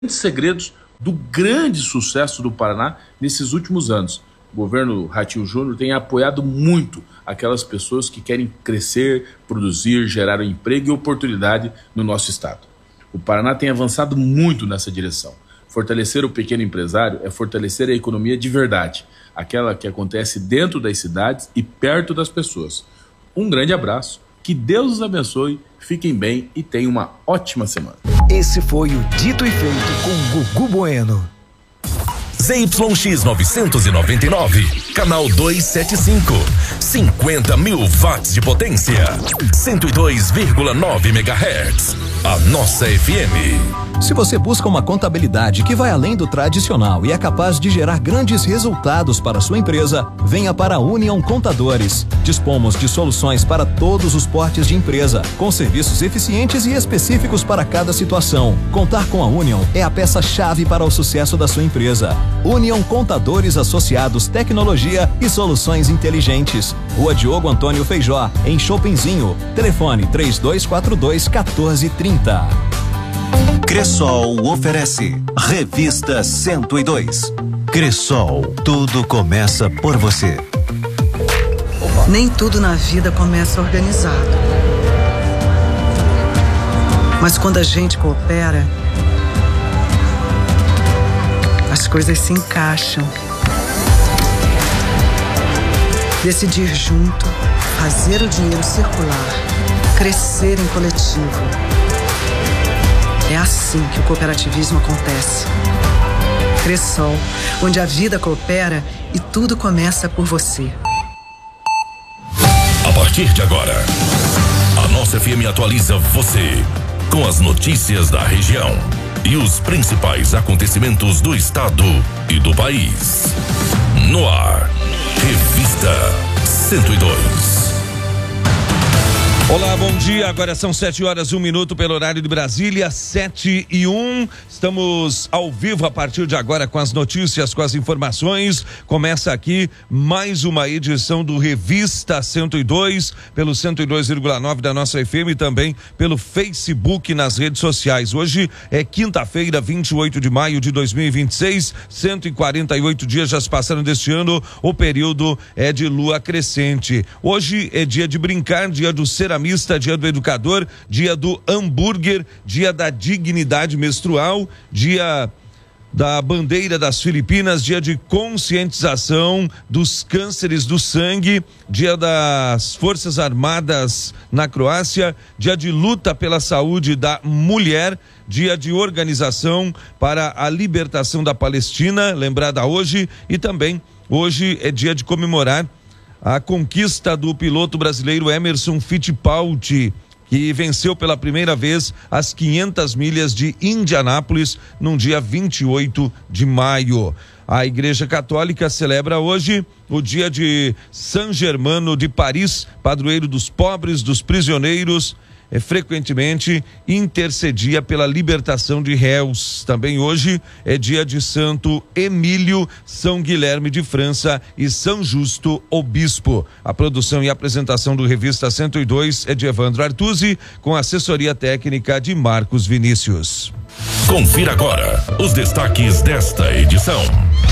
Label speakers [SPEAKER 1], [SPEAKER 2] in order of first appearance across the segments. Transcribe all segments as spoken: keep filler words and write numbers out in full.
[SPEAKER 1] segredos do grande sucesso do Paraná nesses últimos anos. O governo Ratinho Júnior tem apoiado muito aquelas pessoas que querem crescer, produzir, gerar emprego e oportunidade no nosso estado. O Paraná tem avançado muito nessa direção. Fortalecer o pequeno empresário é fortalecer a economia de verdade, aquela que acontece dentro das cidades e perto das pessoas. Um grande abraço, que Deus os abençoe, fiquem bem e tenham uma ótima semana.
[SPEAKER 2] Esse foi o Dito e Feito com Gugu Bueno.
[SPEAKER 3] Z Y X novecentos e noventa e nove, canal duzentos e setenta e cinco, cinquenta mil watts de potência, cento e dois vírgula nove megahertz, a nossa F M.
[SPEAKER 4] Se você busca uma contabilidade que vai além do tradicional e é capaz de gerar grandes resultados para a sua empresa, venha para a União Contadores. Dispomos de soluções para todos os portes de empresa, com serviços eficientes e específicos para cada situação. Contar com a União é a peça-chave para o sucesso da sua empresa. União Contadores Associados, Tecnologia e Soluções Inteligentes. Rua Diogo Antônio Feijó, em Chopinzinho. Telefone três dois quatro dois, um quatro três zero.
[SPEAKER 5] Cressol oferece Revista cento e dois. Cressol, tudo começa por você.
[SPEAKER 6] Nem tudo na vida começa organizado. Mas quando a gente coopera, as coisas se encaixam. Decidir junto, fazer o dinheiro circular, crescer em coletivo. É assim que o cooperativismo acontece. Cressol, onde a vida coopera e tudo começa por você.
[SPEAKER 3] A partir de agora, a nossa F M atualiza você com as notícias da região e os principais acontecimentos do estado e do país. No ar, Revista cento e dois.
[SPEAKER 7] Olá, bom dia. Agora são sete horas, um minuto pelo horário de Brasília, sete e um. Estamos ao vivo a partir de agora com as notícias, com as informações. Começa aqui mais uma edição do Revista cento e dois, pelo cento e dois vírgula nove da nossa F M e também pelo Facebook nas redes sociais. Hoje é quinta-feira, vinte e oito de maio de dois mil e vinte e seis, cento e quarenta e oito dias já se passaram deste ano, o período é de lua crescente. Hoje é dia de brincar, dia do ceramista, dia do educador, dia do hambúrguer, dia da dignidade menstrual, dia da bandeira das Filipinas, dia de conscientização dos cânceres do sangue, dia das Forças Armadas na Croácia, dia de luta pela saúde da mulher, dia de organização para a libertação da Palestina, lembrada hoje, e também hoje é dia de comemorar a conquista do piloto brasileiro Emerson Fittipaldi, que venceu pela primeira vez as quinhentas milhas de Indianápolis num dia vinte e oito de maio. A Igreja Católica celebra hoje o dia de São Germano de Paris, padroeiro dos pobres, dos prisioneiros, é, frequentemente intercedia pela libertação de réus. Também hoje é dia de Santo Emílio, São Guilherme de França e São Justo o Bispo. A produção e apresentação do Revista cento e dois é de Evandro Artuzzi, com assessoria técnica de Marcos Vinícius.
[SPEAKER 3] Confira agora os destaques desta edição.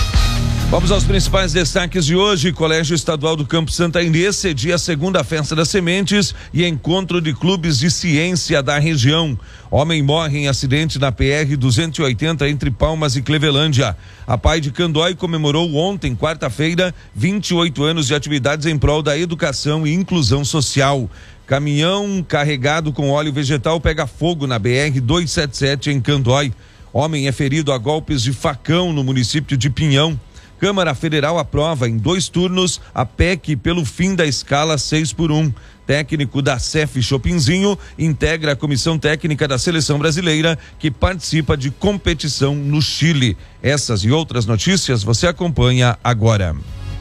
[SPEAKER 7] Vamos aos principais destaques de hoje. Colégio Estadual do Campo Santa Inês cedia a segunda festa das sementes e encontro de clubes de ciência da região. Homem morre em acidente na P R duzentos e oitenta entre Palmas e Clevelândia. A Pai de Candói comemorou ontem, quarta-feira, vinte e oito anos de atividades em prol da educação e inclusão social. Caminhão carregado com óleo vegetal pega fogo na B R duzentos e setenta e sete em Candói. Homem é ferido a golpes de facão no município de Pinhão. Câmara Federal aprova em dois turnos a P E C pelo fim da escala seis por um. Técnico da C E F Chopinzinho integra a comissão técnica da seleção brasileira que participa de competição no Chile. Essas e outras notícias você acompanha agora.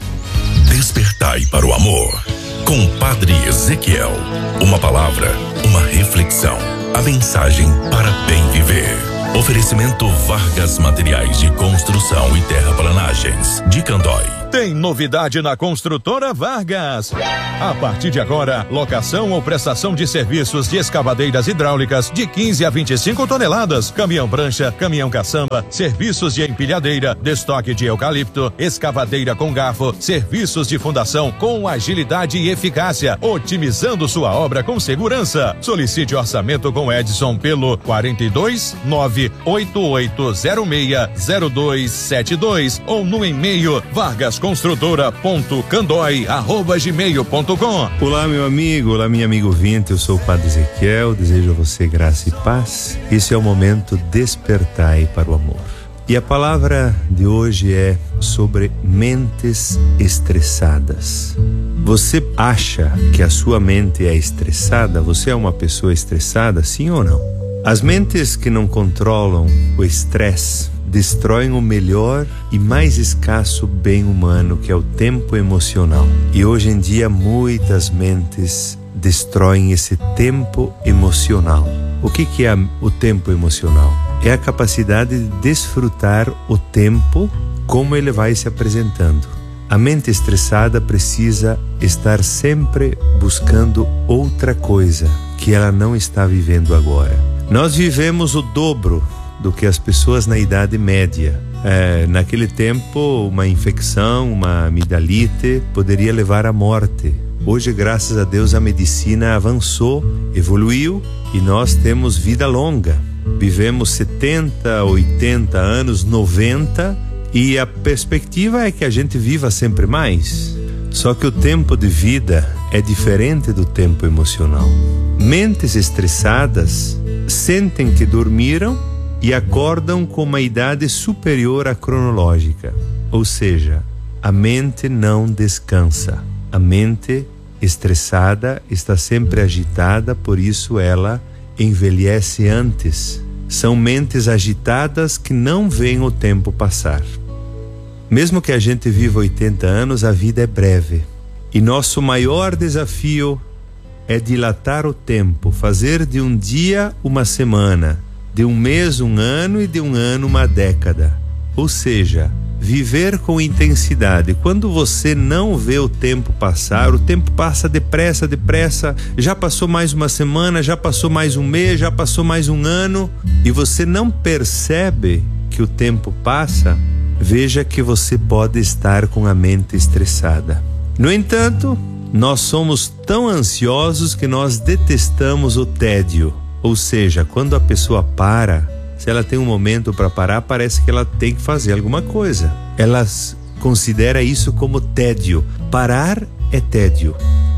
[SPEAKER 3] Despertai para o amor. Com Padre Ezequiel. Uma palavra, uma reflexão. A mensagem para bem viver. Oferecimento Vargas Materiais de Construção e Terraplanagens de Candói.
[SPEAKER 8] Tem novidade na Construtora Vargas. A partir de agora, locação ou prestação de serviços de escavadeiras hidráulicas de quinze a vinte e cinco toneladas, caminhão prancha, caminhão caçamba, serviços de empilhadeira, destoque de eucalipto, escavadeira com garfo, serviços de fundação com agilidade e eficácia, otimizando sua obra com segurança. Solicite orçamento com Edson pelo quarenta e dois, nove oito oito zero seis zero dois sete dois ou no e-mail vargas construtora ponto candói arroba gmail ponto com.
[SPEAKER 9] Olá, meu amigo, olá, minha amigo ouvinte, eu sou o Padre Ezequiel, desejo a você graça e paz. Esse é o momento despertai para o amor. E a palavra de hoje é sobre mentes estressadas. Você acha que a sua mente é estressada? Você é uma pessoa estressada, sim ou não? As mentes que não controlam o estresse destroem o melhor e mais escasso bem humano, que é o tempo emocional. E hoje em dia muitas mentes destroem esse tempo emocional. O que que é o tempo emocional? É a capacidade de desfrutar o tempo como ele vai se apresentando. A mente estressada precisa estar sempre buscando outra coisa que ela não está vivendo agora. Nós vivemos o dobro do que as pessoas na Idade Média. É, naquele tempo, uma infecção, uma amidalite poderia levar à morte. Hoje, graças a Deus, a medicina avançou, evoluiu e nós temos vida longa. Vivemos setenta, oitenta anos, noventa, e a perspectiva é que a gente viva sempre mais. Só que o tempo de vida é diferente do tempo emocional. Mentes estressadas sentem que dormiram e acordam com uma idade superior à cronológica. Ou seja, a mente não descansa. A mente estressada está sempre agitada, por isso ela envelhece antes. São mentes agitadas que não veem o tempo passar. Mesmo que a gente viva oitenta anos, a vida é breve. E nosso maior desafio é dilatar o tempo, fazer de um dia uma semana, de um mês um ano e de um ano uma década. Ou seja, viver com intensidade. Quando você não vê o tempo passar, o tempo passa depressa, depressa, já passou mais uma semana, já passou mais um mês, já passou mais um ano, e você não percebe que o tempo passa, veja que você pode estar com a mente estressada. No entanto, nós somos tão ansiosos que nós detestamos o tédio. Ou seja, quando a pessoa para, se ela tem um momento para parar, parece que ela tem que fazer alguma coisa. Ela considera isso como tédio. Parar é tédio.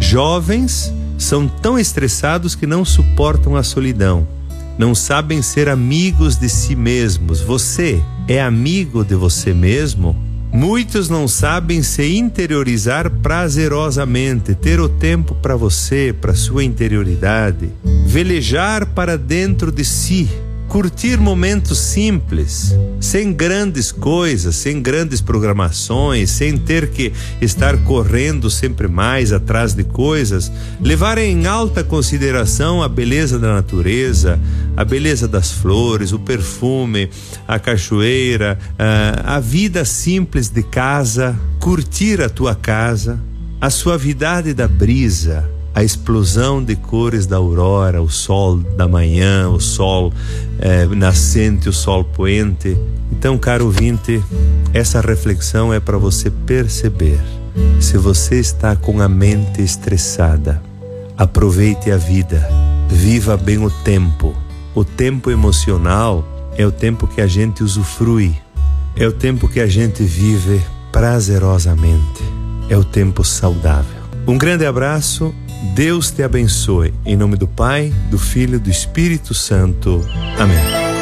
[SPEAKER 9] Jovens são tão estressados que não suportam a solidão. Não sabem ser amigos de si mesmos. Você é amigo de você mesmo? Muitos não sabem se interiorizar prazerosamente, ter o tempo para você, para sua interioridade, velejar para dentro de si, curtir momentos simples, sem grandes coisas, sem grandes programações, sem ter que estar correndo sempre mais atrás de coisas, levar em alta consideração a beleza da natureza, a beleza das flores, o perfume, a cachoeira, a, a vida simples de casa, curtir a tua casa, a suavidade da brisa, a explosão de cores da aurora, o sol da manhã, o sol eh, nascente, o sol poente. Então, caro ouvinte, essa reflexão é para você perceber. Se você está com a mente estressada, aproveite a vida, viva bem o tempo. O tempo emocional é o tempo que a gente usufrui, é o tempo que a gente vive prazerosamente, é o tempo saudável. Um grande abraço. Deus te abençoe. Em nome do Pai, do Filho e do Espírito Santo. Amém.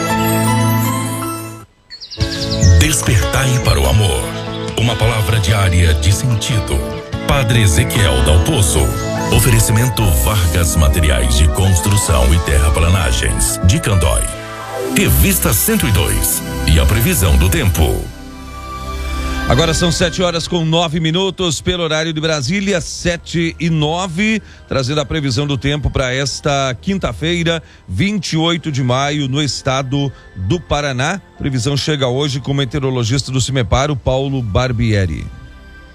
[SPEAKER 3] Despertai para o amor. Uma palavra diária de sentido. Padre Ezequiel Dal Pozo. Oferecimento Vargas Materiais de Construção e Terraplanagens, de Candói. Revista cento e dois. E a previsão do tempo.
[SPEAKER 7] Agora são sete horas com nove minutos pelo horário de Brasília, sete e nove, trazendo a previsão do tempo para esta quinta-feira, vinte e oito de maio, no estado do Paraná. Previsão chega hoje com o meteorologista do CIMEPAR, o Paulo Barbieri.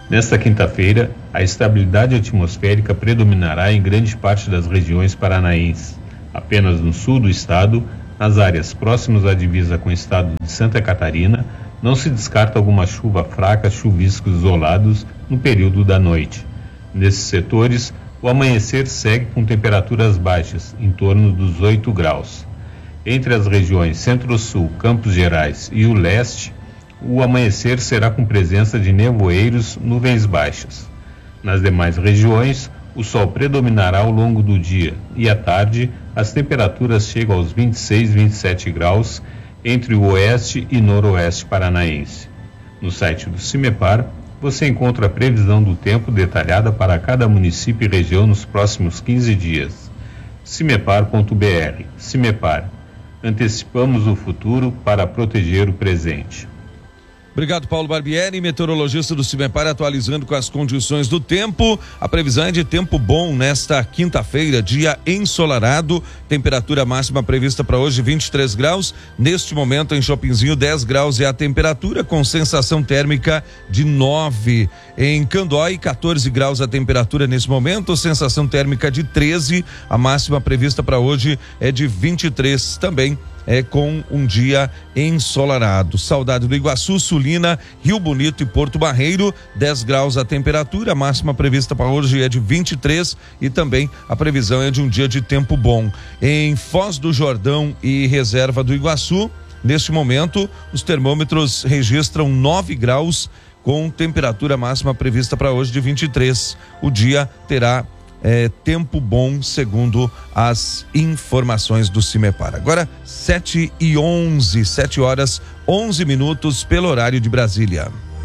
[SPEAKER 10] Nesta quinta-feira, a estabilidade atmosférica predominará em grande parte das regiões paranaenses. Apenas no sul do estado, nas áreas próximas à divisa com o estado de Santa Catarina, não se descarta alguma chuva fraca, chuviscos isolados no período da noite. Nesses setores, o amanhecer segue com temperaturas baixas, em torno dos oito graus. Entre as regiões Centro-Sul, Campos Gerais e o Leste, o amanhecer será com presença de nevoeiros, nuvens baixas. Nas demais regiões, o sol predominará ao longo do dia e à tarde as temperaturas chegam aos vinte e seis, vinte e sete graus entre o oeste e noroeste paranaense. No site do CIMEPAR, você encontra a previsão do tempo detalhada para cada município e região nos próximos quinze dias. cimepar ponto b r. CIMEPAR. Antecipamos o futuro para proteger o presente.
[SPEAKER 7] Obrigado, Paulo Barbieri, meteorologista do CIMEPAR, atualizando com as condições do tempo. A previsão é de tempo bom nesta quinta-feira, dia ensolarado, temperatura máxima prevista para hoje vinte e três graus. Neste momento em Chopinzinho dez graus é a temperatura, com sensação térmica de nove. Em Candói, quatorze graus a temperatura nesse momento, sensação térmica de treze. A máxima prevista para hoje é de vinte e três também. É com um dia ensolarado. Saudade do Iguaçu, Sulina, Rio Bonito e Porto Barreiro, dez graus a temperatura, a máxima prevista para hoje é de vinte e três e também a previsão é de um dia de tempo bom. Em Foz do Jordão e Reserva do Iguaçu, neste momento, os termômetros registram nove graus com temperatura máxima prevista para hoje de vinte e três. O dia terá É, tempo bom, segundo as informações do CIMEPAR. Agora, sete e onze, sete horas, onze minutos, pelo horário de Brasília.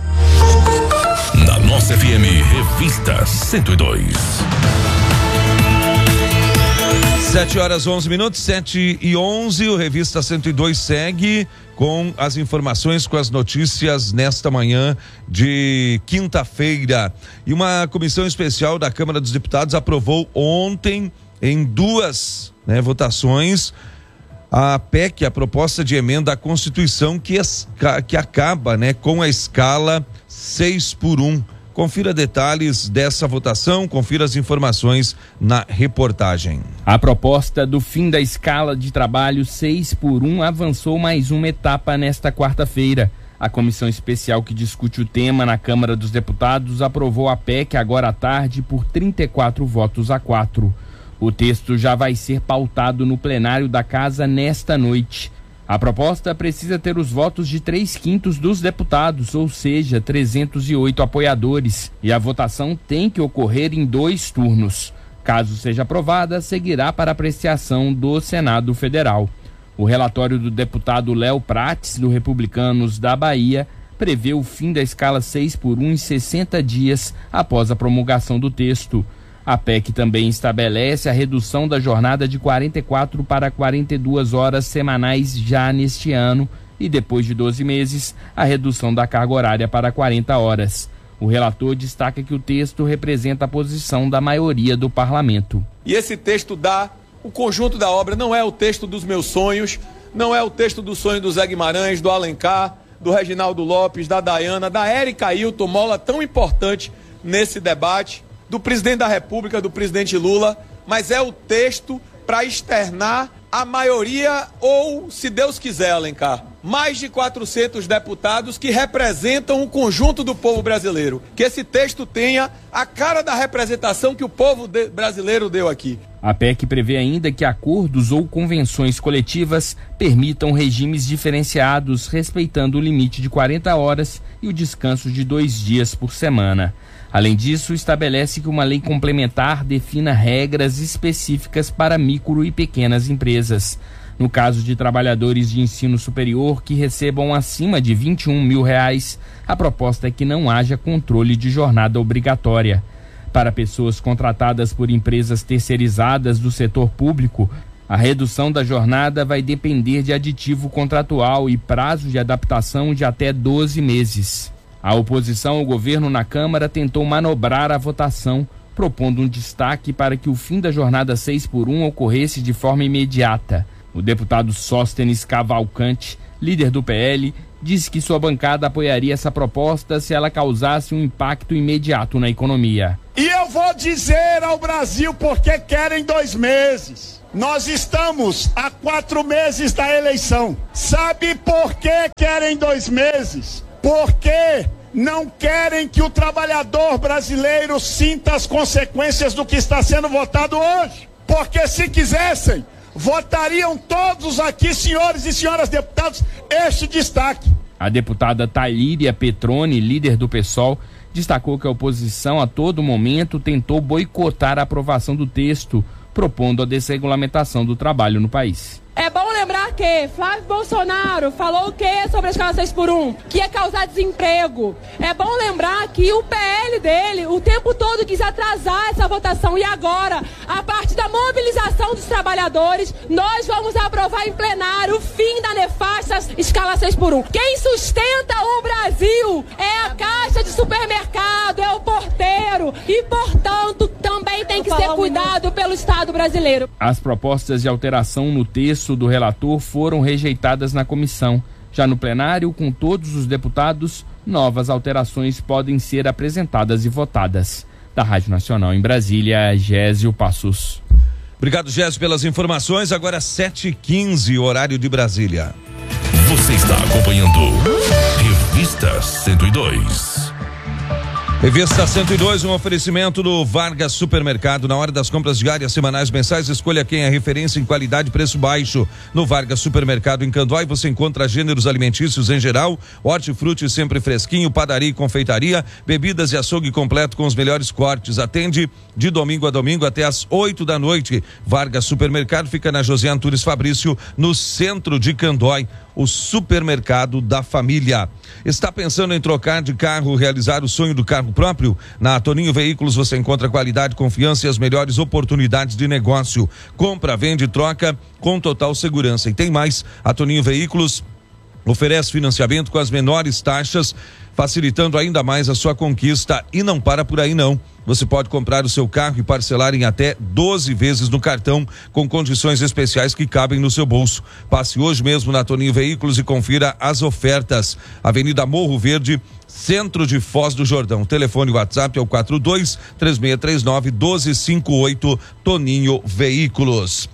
[SPEAKER 3] Na nossa F M, Revista cento e dois.
[SPEAKER 7] sete horas, onze minutos, sete e onze, o Revista cento e dois segue com as informações, com as notícias nesta manhã de quinta-feira. E uma comissão especial da Câmara dos Deputados aprovou ontem, em duas né, votações, a P E C, a proposta de emenda à Constituição, que, es, que acaba né, com a escala seis por um. Confira detalhes dessa votação, confira as informações na reportagem.
[SPEAKER 11] A proposta do fim da escala de trabalho seis por um avançou mais uma etapa nesta quarta-feira. A comissão especial que discute o tema na Câmara dos Deputados aprovou a P E C agora à tarde por trinta e quatro votos a quatro. O texto já vai ser pautado no plenário da Casa nesta noite. A proposta precisa ter os votos de três quintos dos deputados, ou seja, trezentos e oito apoiadores, e a votação tem que ocorrer em dois turnos. Caso seja aprovada, seguirá para apreciação do Senado Federal. O relatório do deputado Léo Prates, do Republicanos da Bahia, prevê o fim da escala seis por um em sessenta dias após a promulgação do texto. A P E C também estabelece a redução da jornada de quarenta e quatro para quarenta e duas horas semanais já neste ano e, depois de doze meses, a redução da carga horária para quarenta horas. O relator destaca que o texto representa a posição da maioria do parlamento.
[SPEAKER 12] E esse texto dá o conjunto da obra, não é o texto dos meus sonhos, não é o texto do sonho do Zé Guimarães, do Alencar, do Reginaldo Lopes, da Dayana, da Érica Ailton, mola tão importante nesse debate, do presidente da República, do presidente Lula, mas é o texto para externar a maioria ou, se Deus quiser, Alencar, mais de quatrocentos deputados que representam o conjunto do povo brasileiro. Que esse texto tenha a cara da representação que o povo de- brasileiro deu aqui.
[SPEAKER 11] A P E C prevê ainda que acordos ou convenções coletivas permitam regimes diferenciados, respeitando o limite de quarenta horas e o descanso de dois dias por semana. Além disso, estabelece que uma lei complementar defina regras específicas para micro e pequenas empresas. No caso de trabalhadores de ensino superior que recebam acima de vinte e um mil reais, a proposta é que não haja controle de jornada obrigatória. Para pessoas contratadas por empresas terceirizadas do setor público, a redução da jornada vai depender de aditivo contratual e prazo de adaptação de até doze meses. A oposição ao governo na Câmara tentou manobrar a votação, propondo um destaque para que o fim da jornada seis por um ocorresse de forma imediata. O deputado Sóstenes Cavalcante líder do P L, disse que sua bancada apoiaria essa proposta se ela causasse um impacto imediato na economia.
[SPEAKER 13] E eu vou dizer ao Brasil porque querem dois meses. Nós estamos a quatro meses da eleição. Sabe por que querem dois meses? Porque não querem que o trabalhador brasileiro sinta as consequências do que está sendo votado hoje. Porque se quisessem, votariam todos aqui, senhores e senhoras deputados, este destaque.
[SPEAKER 11] A deputada Thalíria Petroni, líder do PSOL, destacou que a oposição a todo momento tentou boicotar a aprovação do texto, propondo a desregulamentação do trabalho no país.
[SPEAKER 14] É bom lembrar que Flávio Bolsonaro falou o que sobre a escala seis por um? Que ia causar desemprego. É bom lembrar que o P L dele o tempo todo quis atrasar essa votação e agora, a partir da mobilização dos trabalhadores, nós vamos aprovar em plenário o fim da nefasta escala seis por um. Quem sustenta o Brasil é a caixa de supermercado, é o porteiro e, portanto, também tem que ser cuidado pelo Estado brasileiro.
[SPEAKER 11] As propostas de alteração no texto do relator foram rejeitadas na comissão. Já no plenário, com todos os deputados, novas alterações podem ser apresentadas e votadas. Da Rádio Nacional em Brasília, Gésio Passos.
[SPEAKER 7] Obrigado, Gésio, pelas informações. Agora sete e quinze, horário de Brasília.
[SPEAKER 3] Você está acompanhando Revista cento e dois.
[SPEAKER 7] Revista cento e dois, um oferecimento do Vargas Supermercado. Na hora das compras diárias, semanais, mensais, escolha quem é referência em qualidade e preço baixo. No Vargas Supermercado em Candoai você encontra gêneros alimentícios em geral, hortifruti sempre fresquinho, padaria e confeitaria, bebidas e açougue completo com os melhores cortes. Atende de domingo a domingo até às oito da noite. Vargas Supermercado fica na José Antunes Fabrício, no centro de Candoai. O supermercado da família. Está pensando em trocar de carro, realizar o sonho do carro próprio? Na Toninho Veículos você encontra qualidade, confiança e as melhores oportunidades de negócio. Compra, vende e troca com total segurança. E tem mais, a Toninho Veículos oferece financiamento com as menores taxas, facilitando ainda mais a sua conquista. E não para por aí não. Você pode comprar o seu carro e parcelar em até doze vezes no cartão, com condições especiais que cabem no seu bolso. Passe hoje mesmo na Toninho Veículos e confira as ofertas. Avenida Morro Verde, centro de Foz do Jordão. Telefone WhatsApp é o quatro dois, três seis três nove, um dois cinco oito. Toninho Veículos.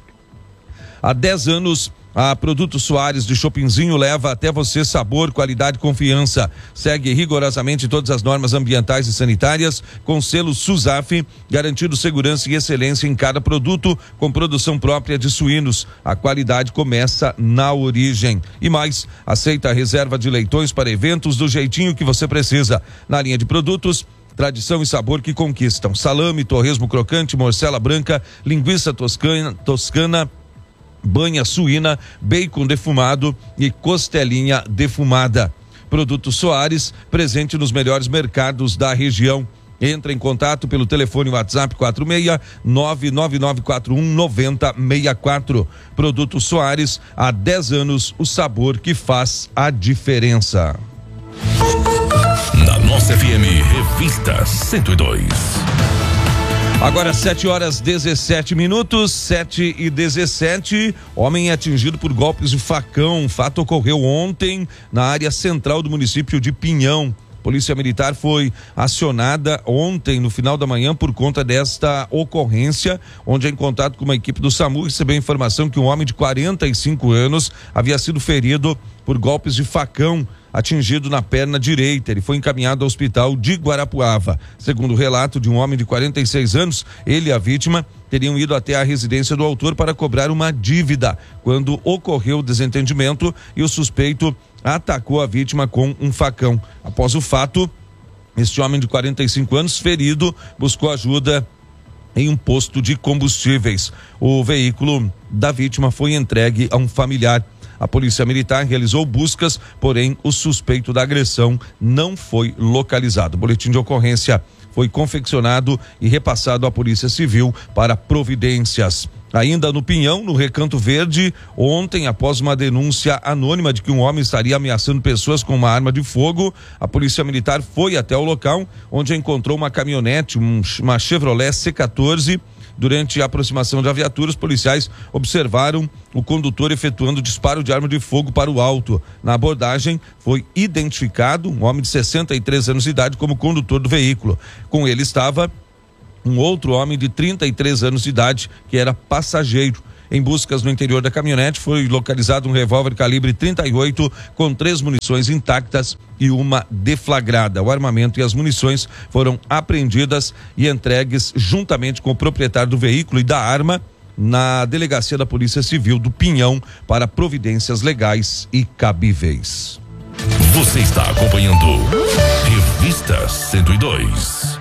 [SPEAKER 7] Há dez anos, a Produto Soares de Chopinzinho leva até você sabor, qualidade e confiança. Segue rigorosamente todas as normas ambientais e sanitárias, com selo SUSAF, garantindo segurança e excelência em cada produto, com produção própria de suínos. A qualidade começa na origem. E mais, aceita a reserva de leitões para eventos do jeitinho que você precisa. Na linha de produtos, tradição e sabor que conquistam. Salame, torresmo crocante, morcela branca, linguiça toscana, toscana, banha suína, bacon defumado e costelinha defumada. Produto Soares, presente nos melhores mercados da região. Entra em contato pelo telefone WhatsApp quatro seis nove nove nove quatro um nove zero seis quatro. Produto Soares, há dez anos, o sabor que faz a diferença.
[SPEAKER 3] Na nossa F M, Revista cento e dois.
[SPEAKER 7] Agora sete horas dezessete minutos, sete e dezessete. Homem é atingido por golpes de facão. O fato ocorreu ontem na área central do município de Pinhão. Polícia Militar foi acionada ontem no final da manhã por conta desta ocorrência, onde em contato com uma equipe do SAMU recebeu informação que um homem de quarenta e cinco anos havia sido ferido por golpes de facão, atingido na perna direita. Ele foi encaminhado ao hospital de Guarapuava. Segundo o relato de um homem de quarenta e seis anos, ele e a vítima teriam ido até a residência do autor para cobrar uma dívida, quando ocorreu o desentendimento e o suspeito atacou a vítima com um facão. Após o fato, este homem de quarenta e cinco anos, ferido, buscou ajuda em um posto de combustíveis. O veículo da vítima foi entregue a um familiar. A Polícia Militar realizou buscas, porém o suspeito da agressão não foi localizado. O boletim de ocorrência foi confeccionado e repassado à Polícia Civil para providências. Ainda no Pinhão, no Recanto Verde, ontem, após uma denúncia anônima de que um homem estaria ameaçando pessoas com uma arma de fogo, a Polícia Militar foi até o local, onde encontrou uma caminhonete, um, uma Chevrolet C quatorze, Durante a aproximação da viatura, os policiais observaram o condutor efetuando disparo de arma de fogo para o alto. Na abordagem, foi identificado um homem de sessenta e três anos de idade como condutor do veículo. Com ele estava um outro homem de trinta e três anos de idade, que era passageiro. Em buscas no interior da caminhonete, foi localizado um revólver calibre trinta e oito com três munições intactas e uma deflagrada. O armamento e as munições foram apreendidas e entregues juntamente com o proprietário do veículo e da arma na delegacia da Polícia Civil do Pinhão para providências legais e cabíveis.
[SPEAKER 3] Você está acompanhando Revista cento e dois.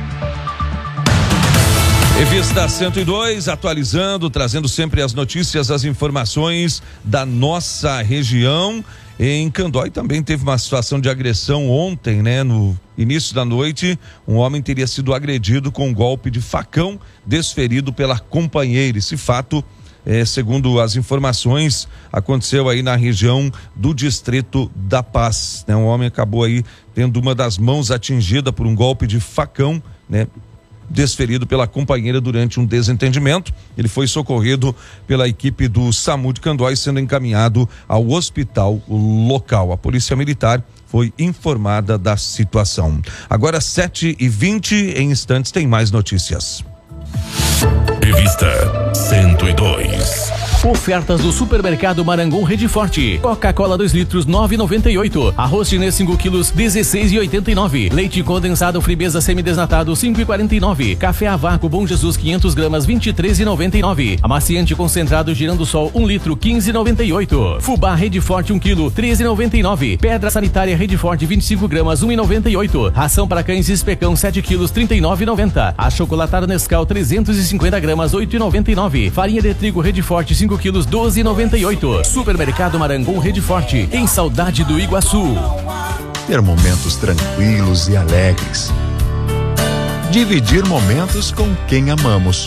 [SPEAKER 7] Revista cento e dois, atualizando, trazendo sempre as notícias, as informações da nossa região. Em Candói também teve uma situação de agressão ontem, né? No início da noite, um homem teria sido agredido com um golpe de facão desferido pela companheira. Esse fato, é, segundo as informações, aconteceu aí na região do Distrito da Paz, né? Um homem acabou aí tendo uma das mãos atingida por um golpe de facão, né? Desferido pela companheira durante um desentendimento. Ele foi socorrido pela equipe do SAMU de Candói, sendo encaminhado ao hospital local. A Polícia Militar foi informada da situação. Agora sete e vinte, em instantes tem mais notícias.
[SPEAKER 3] Revista cento e dois.
[SPEAKER 15] Ofertas do Supermercado Marangon Rede Forte. Coca-Cola dois litros, nove e noventa e oito. Arroz chinês cinco quilos, dezesseis e oitenta e nove. Leite condensado Fribesa semidesnatado, cinco e quarenta e nove. Café a vácuo Bom Jesus quinhentas gramas, vinte e três e noventa e nove. Amaciante concentrado Girando Sol um litro, quinze e noventa e oito. Fubá Rede Forte um quilo, treze e noventa e nove. Pedra sanitária Rede Forte vinte e cinco gramas, um e noventa e oito. Ração para cães Especão sete quilos, trinta e nove e noventa. Achocolatado Nescau trezentos e cinquenta gramas, oito e noventa e nove. Farinha de trigo Rede Forte cinco quilos, doze e noventa e oito. Supermercado Marangon Rede Forte, em Saudade do Iguaçu.
[SPEAKER 16] Ter momentos tranquilos e alegres. Dividir momentos com quem amamos.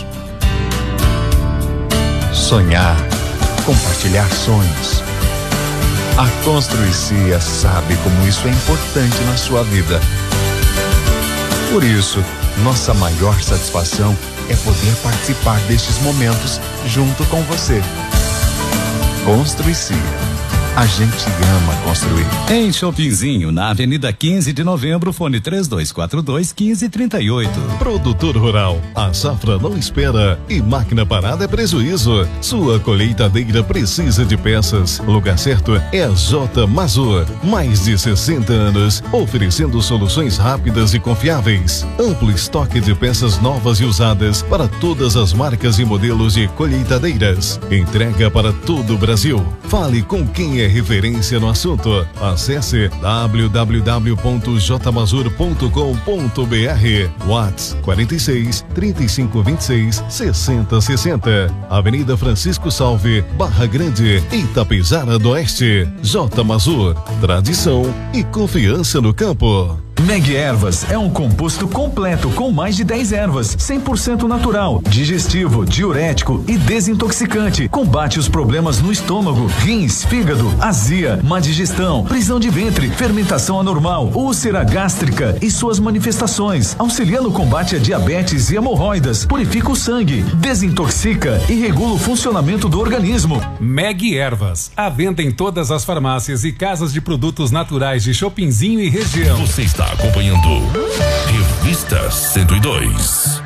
[SPEAKER 16] Sonhar, compartilhar sonhos. A Construicia sabe como isso é importante na sua vida. Por isso, nossa maior satisfação é poder participar destes momentos junto com você. Construicia. A gente ama construir.
[SPEAKER 17] Em Shoppingzinho, na Avenida quinze de Novembro, fone três dois quatro dois, quinze trinta e oito.
[SPEAKER 18] Produtor rural, a safra não espera e máquina parada é prejuízo. Sua colheitadeira precisa de peças. O lugar certo é a J Mazur. Mais de sessenta anos, oferecendo soluções rápidas e confiáveis. Amplo estoque de peças novas e usadas para todas as marcas e modelos de colheitadeiras. Entrega para todo o Brasil. Fale com quem é referência no assunto. Acesse w w w ponto j mazur ponto com ponto b r. WhatsApp quarenta e seis, trinta e cinco, vinte e seis, sessenta, sessenta. Avenida Francisco Salve, Barra Grande, Itapejara do Oeste. J Mazur, tradição e confiança no campo.
[SPEAKER 2] Meg Ervas é um composto completo com mais de dez ervas, cem por cento natural, digestivo, diurético e desintoxicante. Combate os problemas no estômago, rins, fígado, azia, má digestão, prisão de ventre, fermentação anormal, úlcera gástrica e suas manifestações. Auxilia no combate a diabetes e hemorroidas, purifica o sangue, desintoxica e regula o funcionamento do organismo.
[SPEAKER 19] Meg Ervas, à venda em todas as farmácias e casas de produtos naturais de Shoppingzinho e região.
[SPEAKER 3] Você está acompanhando Revista cento e dois.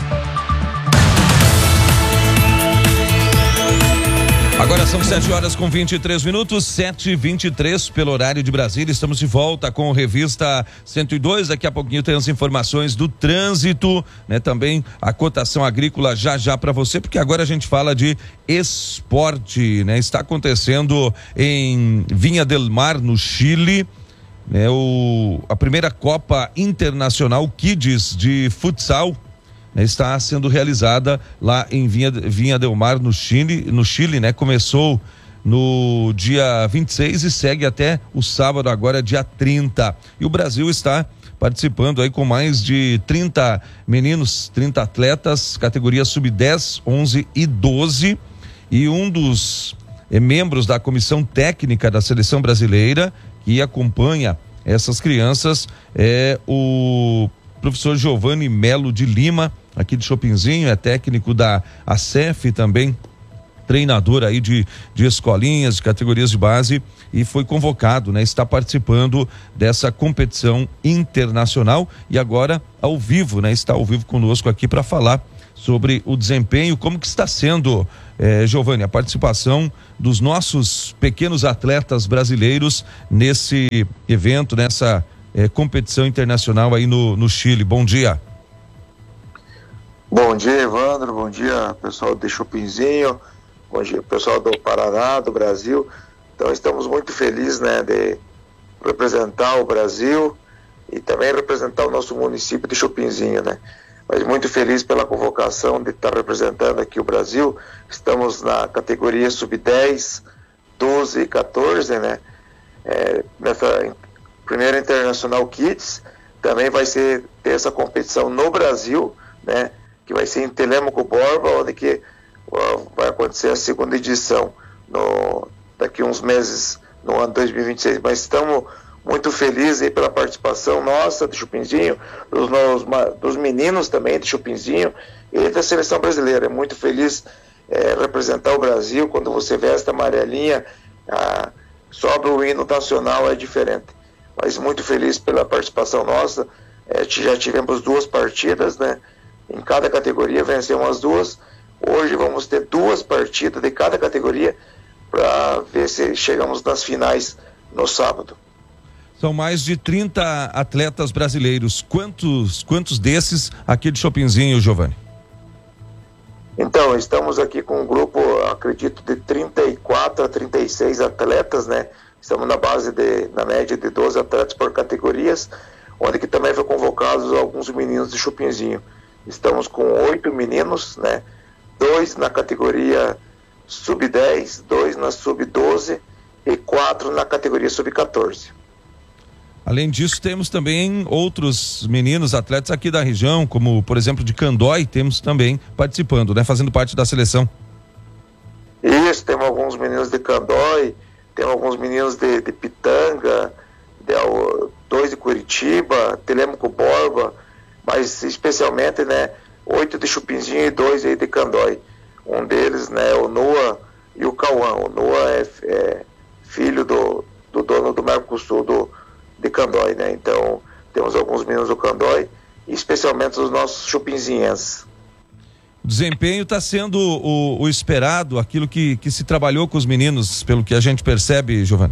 [SPEAKER 7] Agora são sete horas com vinte e três minutos, sete e vinte e três pelo horário de Brasília. Estamos de volta com Revista cento e dois. Daqui a pouquinho tem as informações do trânsito, né? Também a cotação agrícola já já para você, porque agora a gente fala de esporte, né? Está acontecendo em Vinha del Mar, no Chile. É o, a primeira Copa Internacional Kids de futsal, né, está sendo realizada lá em Vinha, Vinha del Mar, no Chile, no Chile, né? Começou no dia vinte e seis e segue até o sábado, agora dia trinta. E o Brasil está participando aí com mais de trinta meninos, trinta atletas, categorias sub dez, onze e doze. E um dos eh, membros da comissão técnica da seleção brasileira que acompanha essas crianças é o professor Giovanni Melo de Lima, aqui de Chopinzinho, é técnico da A C E F também, treinador aí de, de escolinhas, de categorias de base, e foi convocado, né? Está participando dessa competição internacional e agora ao vivo, né? Está ao vivo conosco aqui para falar sobre o desempenho, como que está sendo, eh, Giovani, a participação dos nossos pequenos atletas brasileiros nesse evento, nessa eh, competição internacional aí no, no Chile. Bom dia.
[SPEAKER 20] Bom dia, Evandro, bom dia, pessoal de Chopinzinho, bom dia, pessoal do Paraná, do Brasil. Então estamos muito felizes, né, de representar o Brasil e também representar o nosso município de Chopinzinho, né. Mas muito feliz pela convocação de estar representando aqui o Brasil. Estamos na categoria sub dez, doze e quatorze, né, é, nessa primeira Internacional Kids. Também vai ser ter essa competição no Brasil, né, que vai ser em Telêmaco Borba, onde que uh, vai acontecer a segunda edição no, daqui uns meses, no ano dois mil e vinte e seis. Mas estamos muito felizes aí pela participação nossa de Chopinzinho, dos, nos, dos meninos também de Chopinzinho e da seleção brasileira. É muito feliz é, representar o Brasil. Quando você veste a amarelinha, ah, sobe o hino nacional, é diferente. Mas muito feliz pela participação nossa. É, já tivemos duas partidas, né? Em cada categoria vencemos as duas. Hoje vamos ter duas partidas de cada categoria para ver se chegamos nas finais no sábado.
[SPEAKER 7] São mais de trinta atletas brasileiros. Quantos, quantos desses aqui de Chopinzinho, Giovani?
[SPEAKER 20] Então, estamos aqui com um grupo, acredito, de trinta e quatro a trinta e seis atletas, né? Estamos na base de, na média de doze atletas por categorias, onde que também foi convocados alguns meninos de Chopinzinho. Estamos com oito meninos, né? Dois na categoria sub dez, dois na sub doze e quatro na categoria sub quatorze.
[SPEAKER 7] Além disso, temos também outros meninos atletas aqui da região, como, por exemplo, de Candói, temos também participando, né? Fazendo parte da seleção.
[SPEAKER 20] Isso, temos alguns meninos de Candói, temos alguns meninos de, de Pitanga, de, dois de Curitiba, Telêmaco Borba, mas especialmente, né, oito de Chopinzinho e dois aí de Candói. Um deles, né, o Noah e o Cauã. O Noah é, é filho do, do dono do Mercosul do, de Candói, né? Então, temos alguns meninos do Candói, e especialmente os nossos chopinzinhenses.
[SPEAKER 7] O desempenho está sendo o, o esperado, aquilo que, que se trabalhou com os meninos, pelo que a gente percebe, Giovani?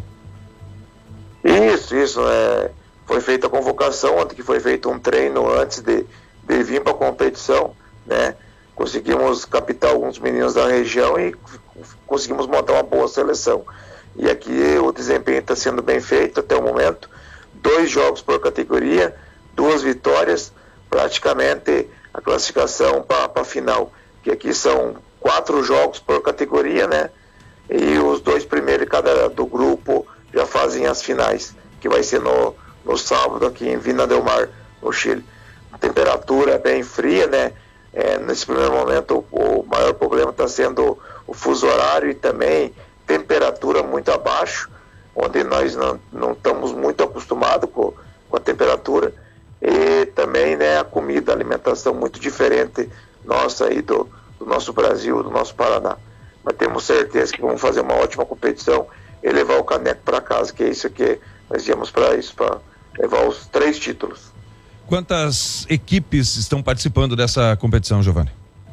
[SPEAKER 20] Isso, isso, é... Foi feita a convocação, ontem que foi feito um treino antes de, de vir para a competição, né? Conseguimos captar alguns meninos da região e conseguimos montar uma boa seleção. E aqui o desempenho está sendo bem feito até o momento. Dois jogos por categoria, duas vitórias, praticamente a classificação para a final. Que aqui são quatro jogos por categoria, né? E os dois primeiros de cada do grupo já fazem as finais, que vai ser no no sábado aqui em Vina del Mar, no Chile. A temperatura é bem fria, né? É, nesse primeiro momento o, o maior problema está sendo o fuso horário e também temperatura muito abaixo, onde nós não, não estamos muito acostumados com, com a temperatura, e também, né, a comida, a alimentação muito diferente nossa aí do, do nosso Brasil, do nosso Paraná. Mas temos certeza que vamos fazer uma ótima competição e levar o caneco para casa, que é isso que nós viemos para isso, para levar os três títulos.
[SPEAKER 7] Quantas equipes estão participando dessa competição, Giovani?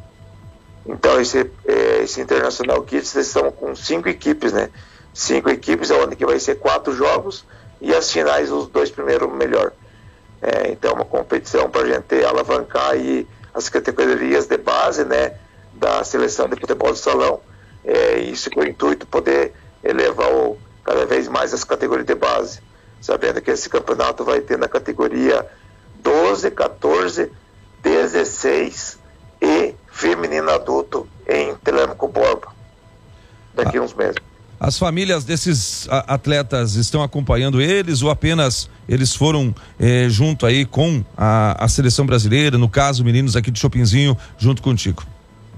[SPEAKER 20] Então, esse, esse Internacional Kids, eles estão com cinco equipes, né? Cinco equipes, onde que vai ser quatro jogos e as finais, os dois primeiros melhor. É, então, uma competição para a gente alavancar aí as categorias de base, né? Da seleção de futebol de salão. É, isso com o intuito de poder elevar o, cada vez mais as categorias de base. Sabendo que esse campeonato vai ter na categoria doze, quatorze, dezesseis e feminino adulto em Telêmaco Borba, daqui a uns meses.
[SPEAKER 7] As famílias desses atletas estão acompanhando eles ou apenas eles foram eh, junto aí com a, a seleção brasileira, no caso, meninos aqui de Chopinzinho, junto contigo?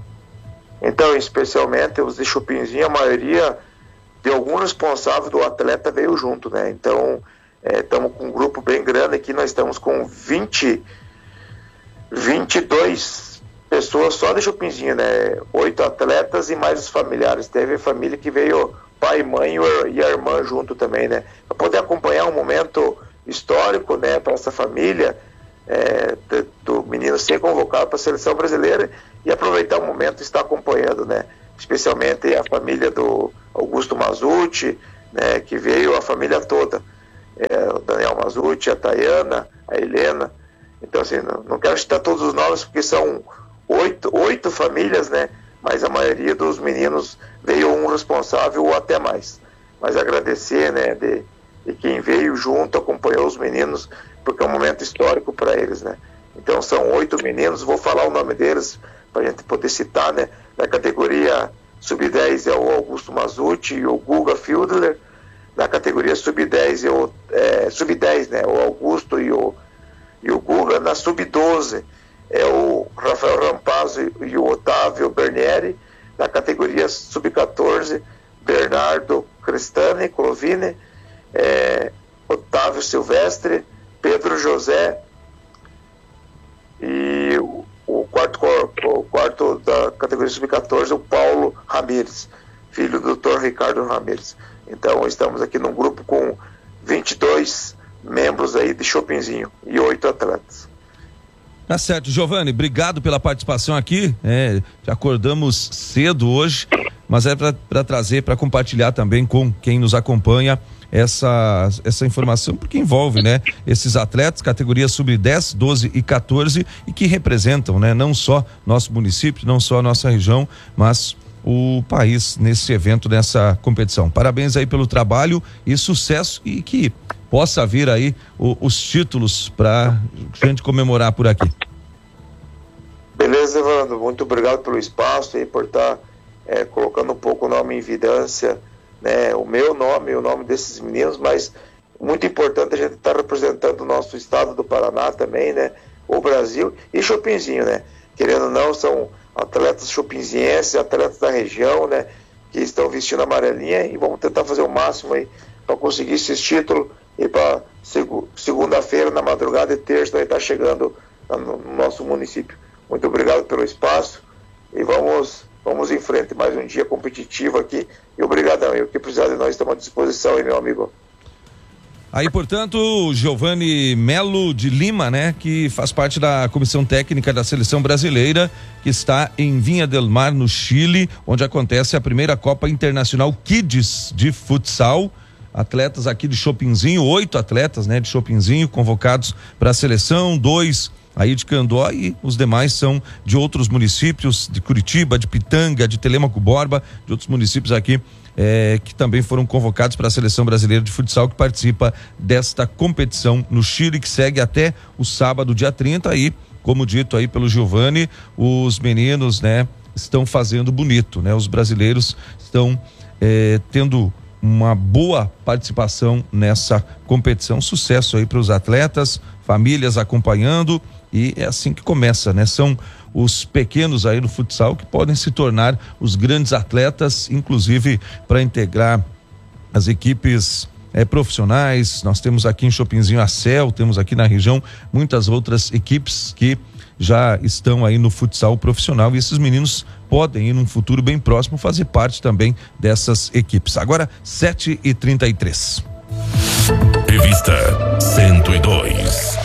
[SPEAKER 20] Então, especialmente os de Chopinzinho, a maioria de algum responsável do atleta veio junto, né? Então, estamos é, com um grupo bem grande aqui, nós estamos com vinte, vinte e dois pessoas só de Chopinzinho, né? Oito atletas e mais os familiares. Teve família que veio pai, mãe e a irmã junto também, né? Para poder acompanhar um momento histórico, né? Para essa família, é, do menino ser convocado para a seleção brasileira e aproveitar o momento e estar acompanhando, né? Especialmente a família do Augusto Mazzucci, né? Que veio a família toda. É, o Daniel Mazzucci, a Tayana, a Helena. Então, assim, não, não quero citar todos os nomes porque são oito, oito famílias, né? Mas a maioria dos meninos veio um responsável ou até mais. Mas agradecer, né, de, de quem veio junto, acompanhou os meninos, porque é um momento histórico para eles, né? Então são oito meninos, vou falar o nome deles para a gente poder citar, né? Na categoria sub dez é o Augusto Mazzucci e o Guga Fildler. Na categoria sub dez é o é, sub dez, né? O Augusto e o, e o Guga. Na sub doze é o Rafael Rampazzo e o Otávio Bernieri. Na categoria sub catorze, Bernardo Cristani, Clovine, é, Otávio Silvestre, Pedro José e o, o, quarto, o quarto da categoria sub catorze, o Paulo Ramires, filho do doutor Ricardo Ramires. Então estamos aqui num grupo com vinte e dois membros aí de Chopinzinho e oito atletas.
[SPEAKER 7] Tá certo, Giovanni, obrigado pela participação aqui. É, acordamos cedo hoje, mas é para trazer, para compartilhar também com quem nos acompanha essa, essa informação, porque envolve, né, esses atletas, categorias sub dez, doze e catorze, e que representam, né, não só nosso município, não só a nossa região, mas o país nesse evento, nessa competição. Parabéns aí pelo trabalho e sucesso, e que possa vir aí o, os títulos para a gente comemorar por aqui.
[SPEAKER 20] Beleza, Evandro, muito obrigado pelo espaço e por estar é, colocando um pouco o nome em evidência, né, o meu nome e o nome desses meninos, mas muito importante a gente estar tá representando o nosso estado do Paraná também, né, o Brasil e Chopinzinho, né, querendo ou não, são atletas chopinzienses, atletas da região, né, que estão vestindo a amarelinha, e vamos tentar fazer o máximo aí para conseguir esses títulos. E para segunda-feira, na madrugada e terça, vai estar chegando no nosso município. Muito obrigado pelo espaço e vamos, vamos em frente. Mais um dia competitivo aqui. E obrigadão. E o que precisar de nós, estamos à disposição aí, meu amigo.
[SPEAKER 7] Aí, portanto, o Giovanni Melo de Lima, né, que faz parte da comissão técnica da seleção brasileira, que está em Vinha del Mar, no Chile, onde acontece a primeira Copa Internacional Kids de futsal. Atletas aqui de Chopinzinho, oito atletas, né, de Chopinzinho convocados para a seleção, dois aí de Candó e os demais são de outros municípios, de Curitiba, de Pitanga, de Telêmaco Borba, de outros municípios aqui eh, que também foram convocados para a seleção brasileira de futsal, que participa desta competição no Chile, que segue até o sábado, dia trinta, aí, como dito aí pelo Giovanni, os meninos, né, estão fazendo bonito, né, os brasileiros estão eh, tendo uma boa participação nessa competição. Sucesso aí para os atletas, famílias acompanhando, e é assim que começa, né? São os pequenos aí no futsal que podem se tornar os grandes atletas, inclusive para integrar as equipes é, profissionais. Nós temos aqui em Chopinzinho a Cel, temos aqui na região muitas outras equipes que já estão aí no futsal profissional, e esses meninos podem, em um futuro bem próximo, fazer parte também dessas equipes. Agora, sete e trinta e três.
[SPEAKER 3] Revista cento e dois.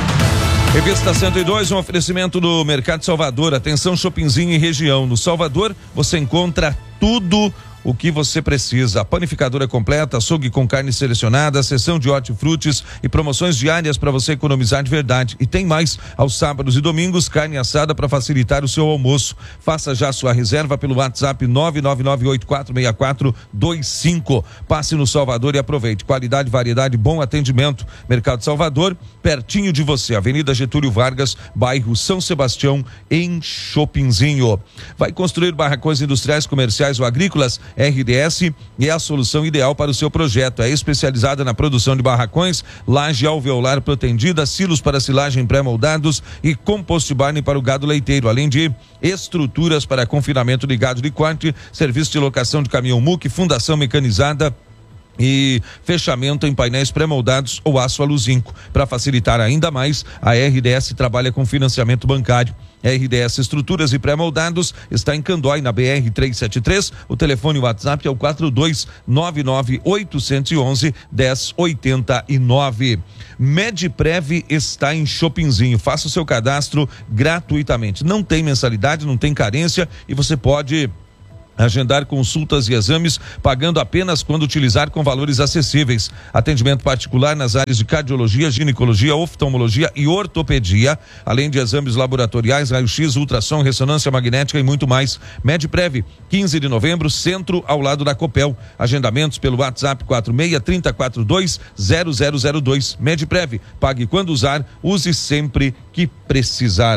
[SPEAKER 7] Revista cento e dois, um oferecimento do Mercado Salvador. Atenção, Chopinzinho e região. No Salvador, você encontra tudo o que você precisa. Panificadora completa, açougue com carne selecionada, seção de hortifrutis e promoções diárias para você economizar de verdade. E tem mais, aos sábados e domingos, carne assada para facilitar o seu almoço. Faça já sua reserva pelo WhatsApp nove nove nove oito quatro seis quatro dois cinco. Passe no Salvador e aproveite. Qualidade, variedade, bom atendimento. Mercado Salvador, pertinho de você. Avenida Getúlio Vargas, bairro São Sebastião, em Chopinzinho. Vai construir barracões industriais, comerciais ou agrícolas? R D S é a solução ideal para o seu projeto. É especializada na produção de barracões, laje alveolar protendida, silos para silagem pré-moldados e compost barn para o gado leiteiro, além de estruturas para confinamento de gado de corte, serviço de locação de caminhão M U C, fundação mecanizada e fechamento em painéis pré-moldados ou aço aluzinco. Para facilitar ainda mais, a R D S trabalha com financiamento bancário. R D S Estruturas e Pré-Moldados está em Candói, na B R trezentos e setenta e três. O telefone e o WhatsApp é o quatro dois nove nove oito um um, um zero oito nove. Medprev está em Chopinzinho. Faça o seu cadastro gratuitamente. Não tem mensalidade, não tem carência e você pode agendar consultas e exames pagando apenas quando utilizar com valores acessíveis. Atendimento particular nas áreas de cardiologia, ginecologia, oftalmologia e ortopedia, além de exames laboratoriais, raio-x, ultrassom, ressonância magnética e muito mais. Medprev, quinze de novembro, centro ao lado da Copel. Agendamentos pelo WhatsApp quatro seis três quatro dois zero zero zero dois. Medprev, pague quando usar, use sempre que precisar.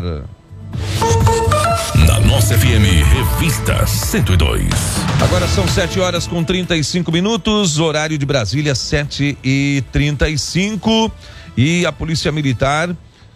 [SPEAKER 3] Na nossa F M, Revista cento e dois.
[SPEAKER 7] Agora são sete horas com trinta e cinco minutos, horário de Brasília, sete e trinta e cinco. E a Polícia Militar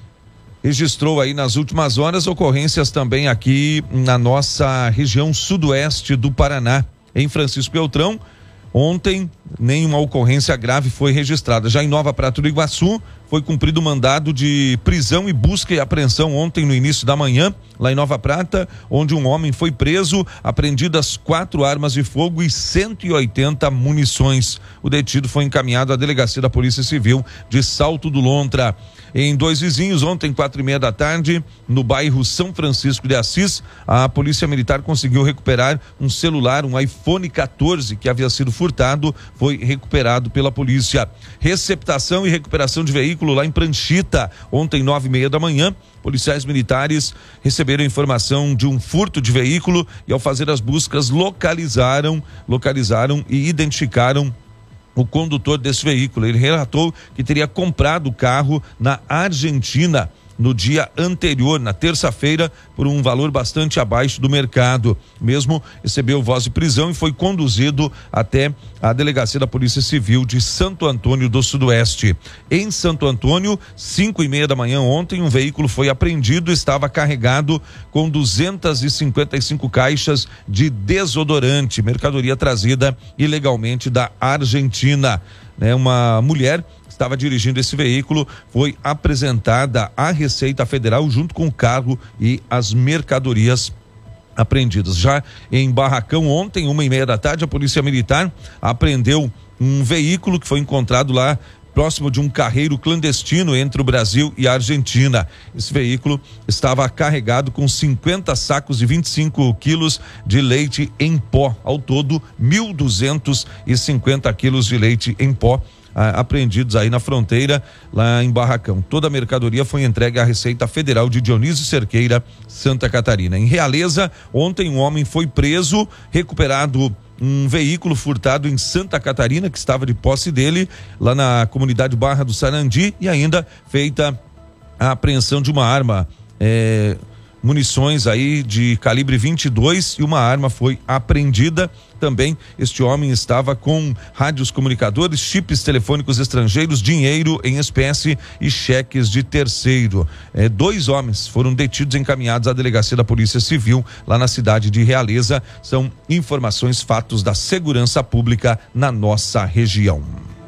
[SPEAKER 7] registrou aí nas últimas horas ocorrências também aqui na nossa região sudoeste do Paraná. Em Francisco Beltrão, ontem nenhuma ocorrência grave foi registrada. Já em Nova Prata do Iguaçu, foi cumprido o mandado de prisão e busca e apreensão ontem no início da manhã, lá em Nova Prata, onde um homem foi preso, apreendidas quatro armas de fogo e cento e oitenta munições. O detido foi encaminhado à delegacia da Polícia Civil de Salto do Lontra. Em Dois Vizinhos, ontem, quatro e meia da tarde, no bairro São Francisco de Assis, a Polícia Militar conseguiu recuperar um celular, um iPhone quatorze, que havia sido furtado, foi recuperado pela polícia. Receptação e recuperação de veículo lá em Pranchita, ontem, nove e meia da manhã. Policiais militares receberam informação de um furto de veículo e, ao fazer as buscas, localizaram, localizaram e identificaram o condutor desse veículo. Ele relatou que teria comprado o carro na Argentina no dia anterior, na terça-feira, por um valor bastante abaixo do mercado. Mesmo recebeu voz de prisão e foi conduzido até a delegacia da Polícia Civil de Santo Antônio do Sudoeste. Em Santo Antônio, cinco e meia da manhã ontem, um veículo foi apreendido, estava carregado com duzentas e cinquenta e cinco caixas de desodorante, mercadoria trazida ilegalmente da Argentina. Né, uma mulher estava dirigindo esse veículo, foi apresentada à Receita Federal junto com o carro e as mercadorias apreendidas. Já em Barracão, ontem, uma e meia da tarde, a Polícia Militar apreendeu um veículo que foi encontrado lá próximo de um carreiro clandestino entre o Brasil e a Argentina. Esse veículo estava carregado com cinquenta sacos de vinte e cinco quilos de leite em pó. Ao todo, mil duzentos e cinquenta quilos de leite em pó Ah, apreendidos aí na fronteira, lá em Barracão. Toda a mercadoria foi entregue à Receita Federal de Dionísio Cerqueira, Santa Catarina. Em Realeza, ontem um homem foi preso, recuperado um veículo furtado em Santa Catarina, que estava de posse dele, lá na comunidade Barra do Sarandi, e ainda feita a apreensão de uma arma, é, munições aí de calibre vinte e dois, e uma arma foi apreendida. Também este homem estava com rádios comunicadores, chips telefônicos estrangeiros, dinheiro em espécie e cheques de terceiro. É, dois homens foram detidos e encaminhados à delegacia da Polícia Civil lá na cidade de Realeza. São informações, fatos da segurança pública na nossa região.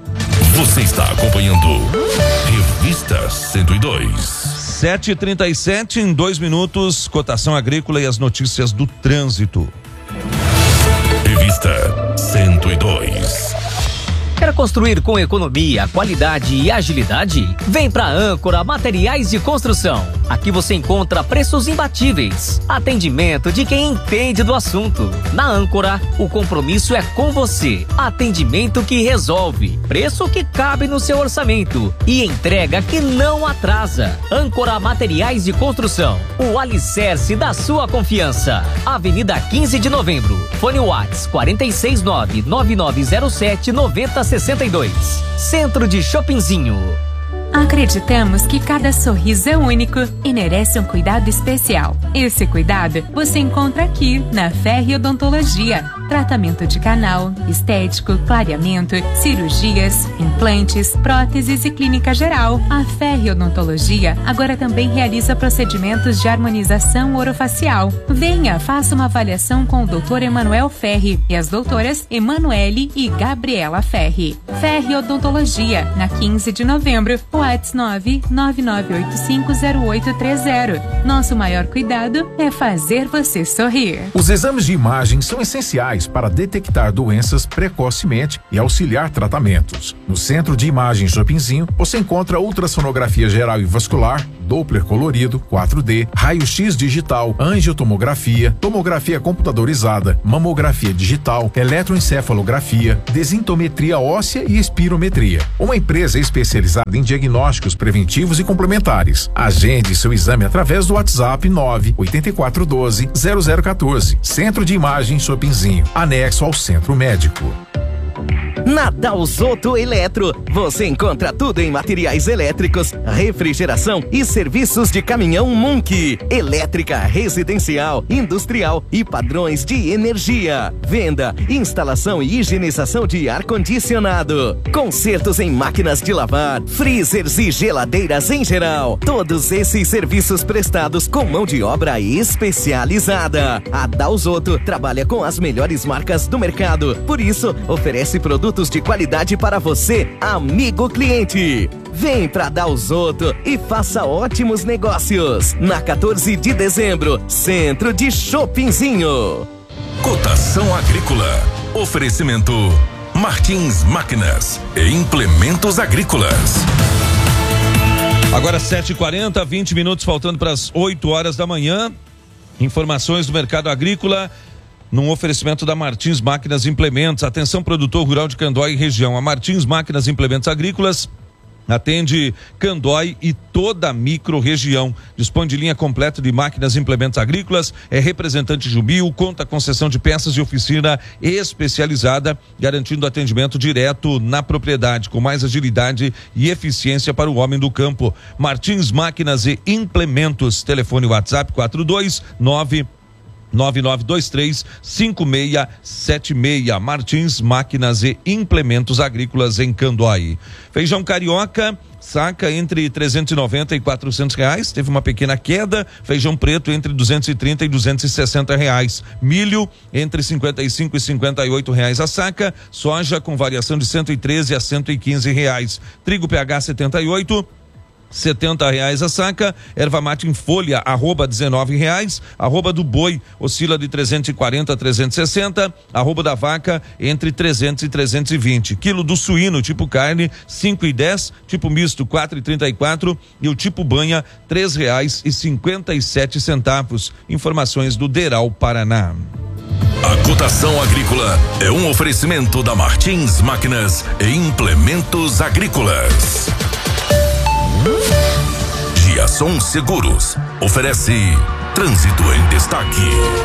[SPEAKER 3] Você está acompanhando Revista cento e dois.
[SPEAKER 7] sete e trinta e sete, em dois minutos, cotação agrícola e as notícias do trânsito.
[SPEAKER 3] Revista cento e dois.
[SPEAKER 21] Quer construir com economia, qualidade e agilidade? Vem pra Âncora Materiais de Construção. Aqui você encontra preços imbatíveis, atendimento de quem entende do assunto. Na Âncora, o compromisso é com você. Atendimento que resolve, preço que cabe no seu orçamento e entrega que não atrasa. Âncora Materiais de Construção, o alicerce da sua confiança. Avenida quinze de novembro. Fone Whats quatro seis nove, nove nove zero sete, nove zero sessenta e dois. Centro de Chopinzinho.
[SPEAKER 22] Acreditamos que cada sorriso é único e merece um cuidado especial. Esse cuidado você encontra aqui na Ferri Odontologia. tratamento de canal, estético, clareamento, cirurgias, implantes, próteses e clínica geral. A Ferri Odontologia agora também realiza procedimentos de harmonização orofacial. Venha, faça uma avaliação com o doutor Emanuel Ferri e as doutoras Emanuele e Gabriela Ferri. Ferri Odontologia, na quinze de novembro, WhatsApp nove nove nove oito cinco zero oito três zero. Nosso maior cuidado é fazer você sorrir.
[SPEAKER 1] Os exames de imagem são essenciais para detectar doenças precocemente e auxiliar tratamentos. No Centro de Imagem Chopinzinho, você encontra ultrassonografia geral e vascular, Doppler colorido, quatro D, raio-x digital, angiotomografia, tomografia computadorizada, mamografia digital, eletroencefalografia, desintometria óssea e espirometria. Uma empresa especializada em diagnósticos preventivos e complementares. Agende seu exame através do WhatsApp nove oito quatro um dois zero zero um quatro. Centro de Imagem Chopinzinho, anexo ao Centro Médico.
[SPEAKER 4] Na Dalzotto Eletro, você encontra tudo em materiais elétricos, refrigeração e serviços de caminhão Munk, elétrica residencial, industrial e padrões de energia, venda, instalação e higienização de ar-condicionado, consertos em máquinas de lavar, freezers e geladeiras em geral. Todos esses serviços prestados com mão de obra especializada. A Dalzotto trabalha com as melhores marcas do mercado, por isso oferece produtos de qualidade para você, amigo cliente. Vem pra Dalzotto e faça ótimos negócios. Na quatorze de dezembro, Centro de Chopinzinho.
[SPEAKER 3] Cotação agrícola. Oferecimento Martins Máquinas e Implementos Agrícolas.
[SPEAKER 7] Agora sete e quarenta, vinte minutos faltando para as oito horas da manhã. Informações do mercado agrícola num oferecimento da Martins Máquinas e Implementos. Atenção, produtor rural de Candói e região. A Martins Máquinas e Implementos Agrícolas atende Candói e toda a micro-região. Dispõe de linha completa de máquinas e implementos agrícolas, é representante Jubio, conta concessão de peças e oficina especializada, garantindo atendimento direto na propriedade, com mais agilidade e eficiência para o homem do campo. Martins Máquinas e Implementos. Telefone WhatsApp quatro dois nove nove nove dois três cinco seis sete seis. Martins Máquinas e Implementos Agrícolas em Candói. Feijão carioca, saca entre trezentos e noventa e quatrocentos reais, teve uma pequena queda. Feijão preto entre duzentos e trinta e duzentos e sessenta reais. Milho entre cinquenta e cinco e cinquenta e oito reais a saca. Soja com variação de cento e treze a cento e quinze reais. Trigo P H setenta e oito, setenta reais a saca. Erva mate em folha, arroba dezenove reais. Arroba do boi oscila de trezentos e quarenta a trezentos e sessenta. Arroba da vaca entre trezentos e trezentos e vinte. Quilo do suíno tipo carne cinco e dez, tipo misto quatro e trinta e quatro e o tipo banha três reais e cinquenta e sete centavos. Informações do Deral Paraná.
[SPEAKER 3] A cotação agrícola é um oferecimento da Martins Máquinas e Implementos Agrícolas. Giasson Seguros oferece Trânsito em Destaque.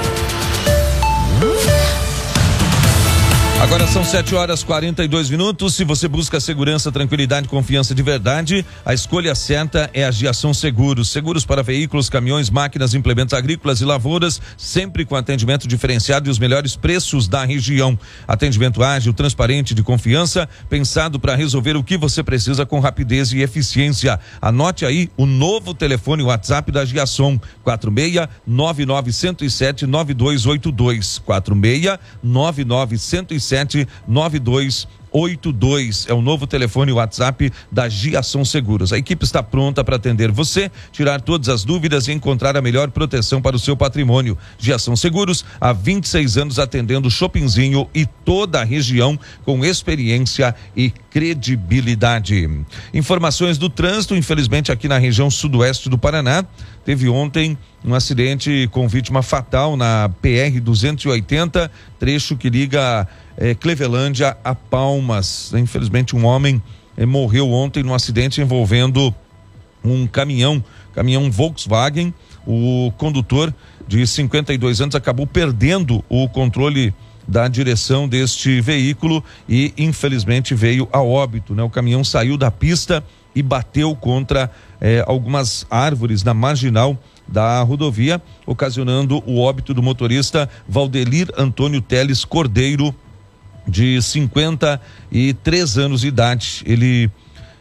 [SPEAKER 7] Agora são sete horas e quarenta e dois minutos. Se você busca segurança, tranquilidade e confiança de verdade, a escolha certa é a Giasson Seguros. Seguros para veículos, caminhões, máquinas, implementos agrícolas e lavouras, sempre com atendimento diferenciado e os melhores preços da região. Atendimento ágil, transparente, de confiança, pensado para resolver o que você precisa com rapidez e eficiência. Anote aí o novo telefone WhatsApp da Giasson, quatro seis nove nove zero sete nove dois oito dois, quatro seis nove nove zero sete nove dois oito dois. É o novo telefone WhatsApp da Giasson Seguros. A equipe está pronta para atender você, tirar todas as dúvidas e encontrar a melhor proteção para o seu patrimônio. Giasson Seguros, há vinte e seis anos atendendo Chopinzinho e toda a região com experiência e credibilidade. Informações do trânsito, infelizmente aqui na região sudoeste do Paraná, teve ontem um acidente com vítima fatal na P R duzentos e oitenta, trecho que liga eh, Clevelândia a Palmas. Infelizmente um homem eh, morreu ontem num acidente envolvendo um caminhão, caminhão Volkswagen. O condutor de cinquenta e dois anos acabou perdendo o controle da direção deste veículo e infelizmente veio a óbito, né? O caminhão saiu da pista e bateu contra eh, algumas árvores na marginal da rodovia, ocasionando o óbito do motorista Valdelir Antônio Teles Cordeiro, de cinquenta e três anos de idade. Ele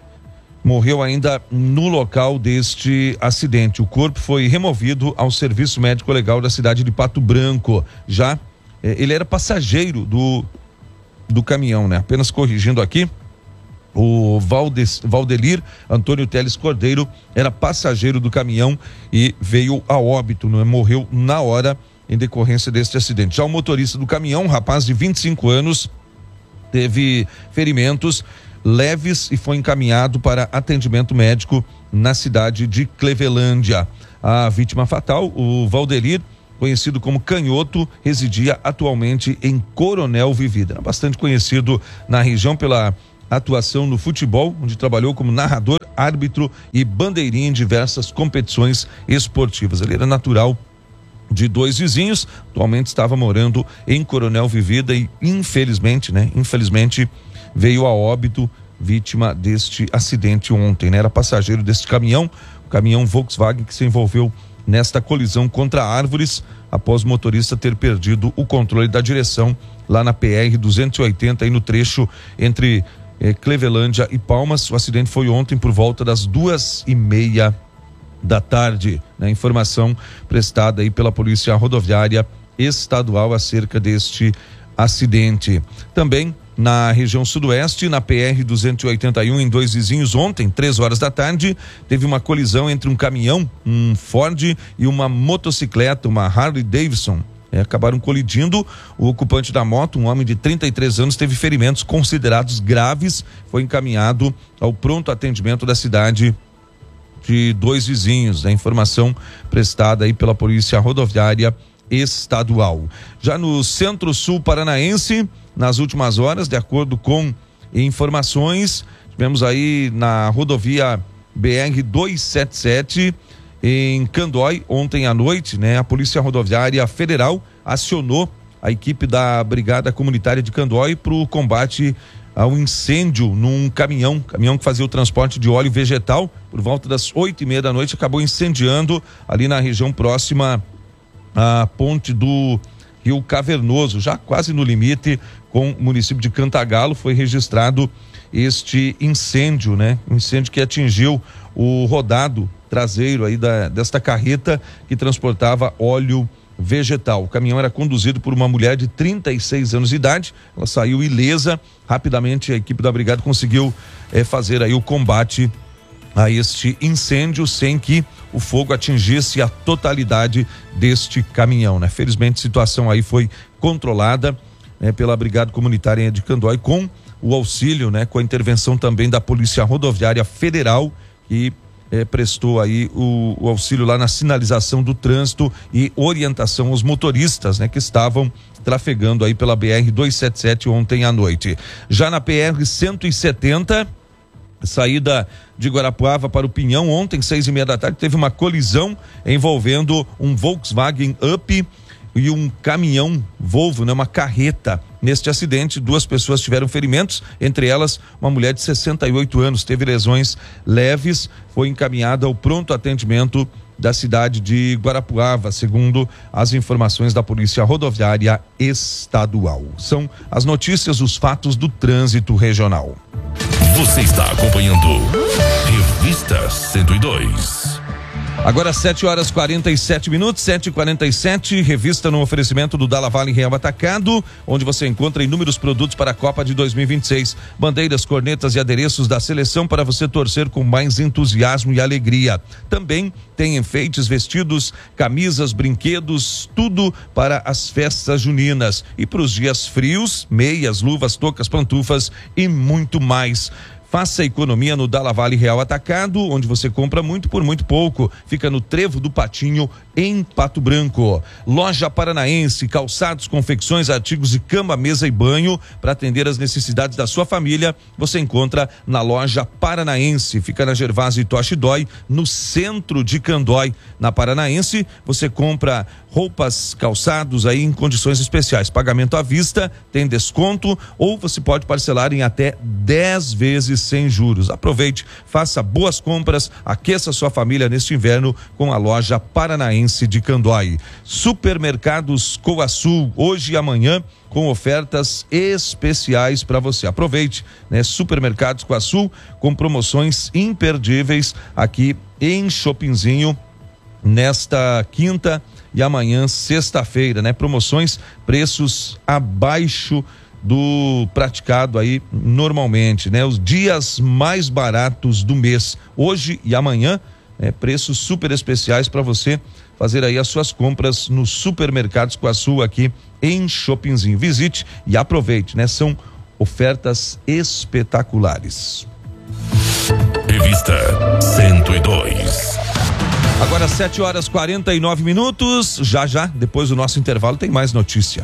[SPEAKER 7] morreu ainda no local deste acidente. O corpo foi removido ao Serviço Médico Legal da cidade de Pato Branco. Já eh, ele era passageiro do, do caminhão, né? Apenas corrigindo aqui, o Valdes, Valdelir Antônio Teles Cordeiro era passageiro do caminhão e veio a óbito, né? Morreu na hora em decorrência deste acidente. Já o motorista do caminhão, um rapaz de vinte e cinco anos, teve ferimentos leves e foi encaminhado para atendimento médico na cidade de Clevelândia. A vítima fatal, o Valdelir, conhecido como Canhoto, residia atualmente em Coronel Vivida. Era bastante conhecido na região pela atuação no futebol, onde trabalhou como narrador, árbitro e bandeirinha em diversas competições esportivas. Ele era natural de Dois Vizinhos, atualmente estava morando em Coronel Vivida e infelizmente, né, infelizmente veio a óbito, vítima deste acidente ontem, né? Era passageiro deste caminhão, o caminhão Volkswagen, que se envolveu nesta colisão contra árvores após o motorista ter perdido o controle da direção lá na P R duzentos e oitenta, aí no trecho entre eh, Clevelândia e Palmas. O acidente foi ontem por volta das duas e meia da tarde, né? Informação prestada aí pela Polícia Rodoviária Estadual acerca deste acidente. Também na região sudoeste, na P R duzentos e oitenta e um, em Dois Vizinhos, ontem, três horas da tarde, teve uma colisão entre um caminhão, um Ford, e uma motocicleta, uma Harley Davidson. É, acabaram colidindo. O ocupante da moto, um homem de trinta e três anos, teve ferimentos considerados graves, foi encaminhado ao pronto atendimento da cidade de Dois Vizinhos. A informação prestada aí pela Polícia Rodoviária Estadual. Já no Centro-Sul Paranaense, nas últimas horas, de acordo com informações, tivemos aí na rodovia B R duzentos e setenta e sete em Candói, ontem à noite, né? A Polícia Rodoviária Federal acionou a equipe da Brigada Comunitária de Candói para o combate ao incêndio num caminhão, caminhão que fazia o transporte de óleo vegetal. Por volta das oito e meia da noite, acabou incendiando ali na região próxima à ponte do Rio Cavernoso, já quase no limite com o município de Cantagalo. Foi registrado este incêndio, né? Um incêndio que atingiu o rodado traseiro aí da, desta carreta que transportava óleo vegetal. O caminhão era conduzido por uma mulher de trinta e seis anos de idade. Ela saiu ilesa. Rapidamente a equipe da brigada conseguiu eh, fazer aí o combate a este incêndio sem que o fogo atingisse a totalidade deste caminhão, né? Felizmente a situação aí foi controlada, né, pela Brigada Comunitária de Candói, com o auxílio, né, com a intervenção também da Polícia Rodoviária Federal, que eh, prestou aí o, o auxílio lá na sinalização do trânsito e orientação aos motoristas, né, que estavam trafegando aí pela B R duzentos e setenta e sete ontem à noite. Já na P R cento e setenta, saída de Guarapuava para o Pinhão, ontem, seis e meia da tarde, teve uma colisão envolvendo um Volkswagen Up e um caminhão Volvo, né, uma carreta. Neste acidente, duas pessoas tiveram ferimentos, entre elas uma mulher de sessenta e oito anos, teve lesões leves, foi encaminhada ao pronto atendimento da cidade de Guarapuava, segundo as informações da Polícia Rodoviária Estadual. São as notícias, os fatos do trânsito regional.
[SPEAKER 3] Você está acompanhando Revista cento e dois.
[SPEAKER 7] Agora sete horas quarenta e sete minutos, sete e quarenta e sete, revista no oferecimento do Dalla Valle Real Atacado, onde você encontra inúmeros produtos para a Copa de dois mil e vinte e seis. Bandeiras, cornetas e adereços da seleção para você torcer com mais entusiasmo e alegria. Também tem enfeites, vestidos, camisas, brinquedos, tudo para as festas juninas. E para os dias frios, meias, luvas, toucas, pantufas e muito mais. Faça economia no Dalla Valle Real Atacado, onde você compra muito por muito pouco. Fica no Trevo do Patinho, em Pato Branco. Loja Paranaense, calçados, confecções, artigos de cama, mesa e banho para atender as necessidades da sua família. Você encontra na Loja Paranaense. Fica na Gervásio Itoshi Dói, no centro de Candói. Na Paranaense, você compra roupas, calçados aí em condições especiais. Pagamento à vista, tem desconto, ou você pode parcelar em até dez vezes vezes sem juros. Aproveite, faça boas compras, aqueça sua família neste inverno com a loja Paranaense de Candói. Supermercados Coasul, hoje e amanhã, com ofertas especiais para você. Aproveite, né? Supermercados Coasul com promoções imperdíveis aqui em Chopinzinho nesta quinta e amanhã, sexta-feira, né? Promoções, preços abaixo do praticado aí normalmente, né? Os dias mais baratos do mês, hoje e amanhã, né? Preços super especiais para você fazer aí as suas compras nos Supermercados Coasul aqui em Chopinzinho. Visite e aproveite, né? São ofertas espetaculares.
[SPEAKER 3] Revista cento e dois.
[SPEAKER 7] Agora sete horas quarenta e nove minutos. Já já, depois do nosso intervalo, tem mais notícia.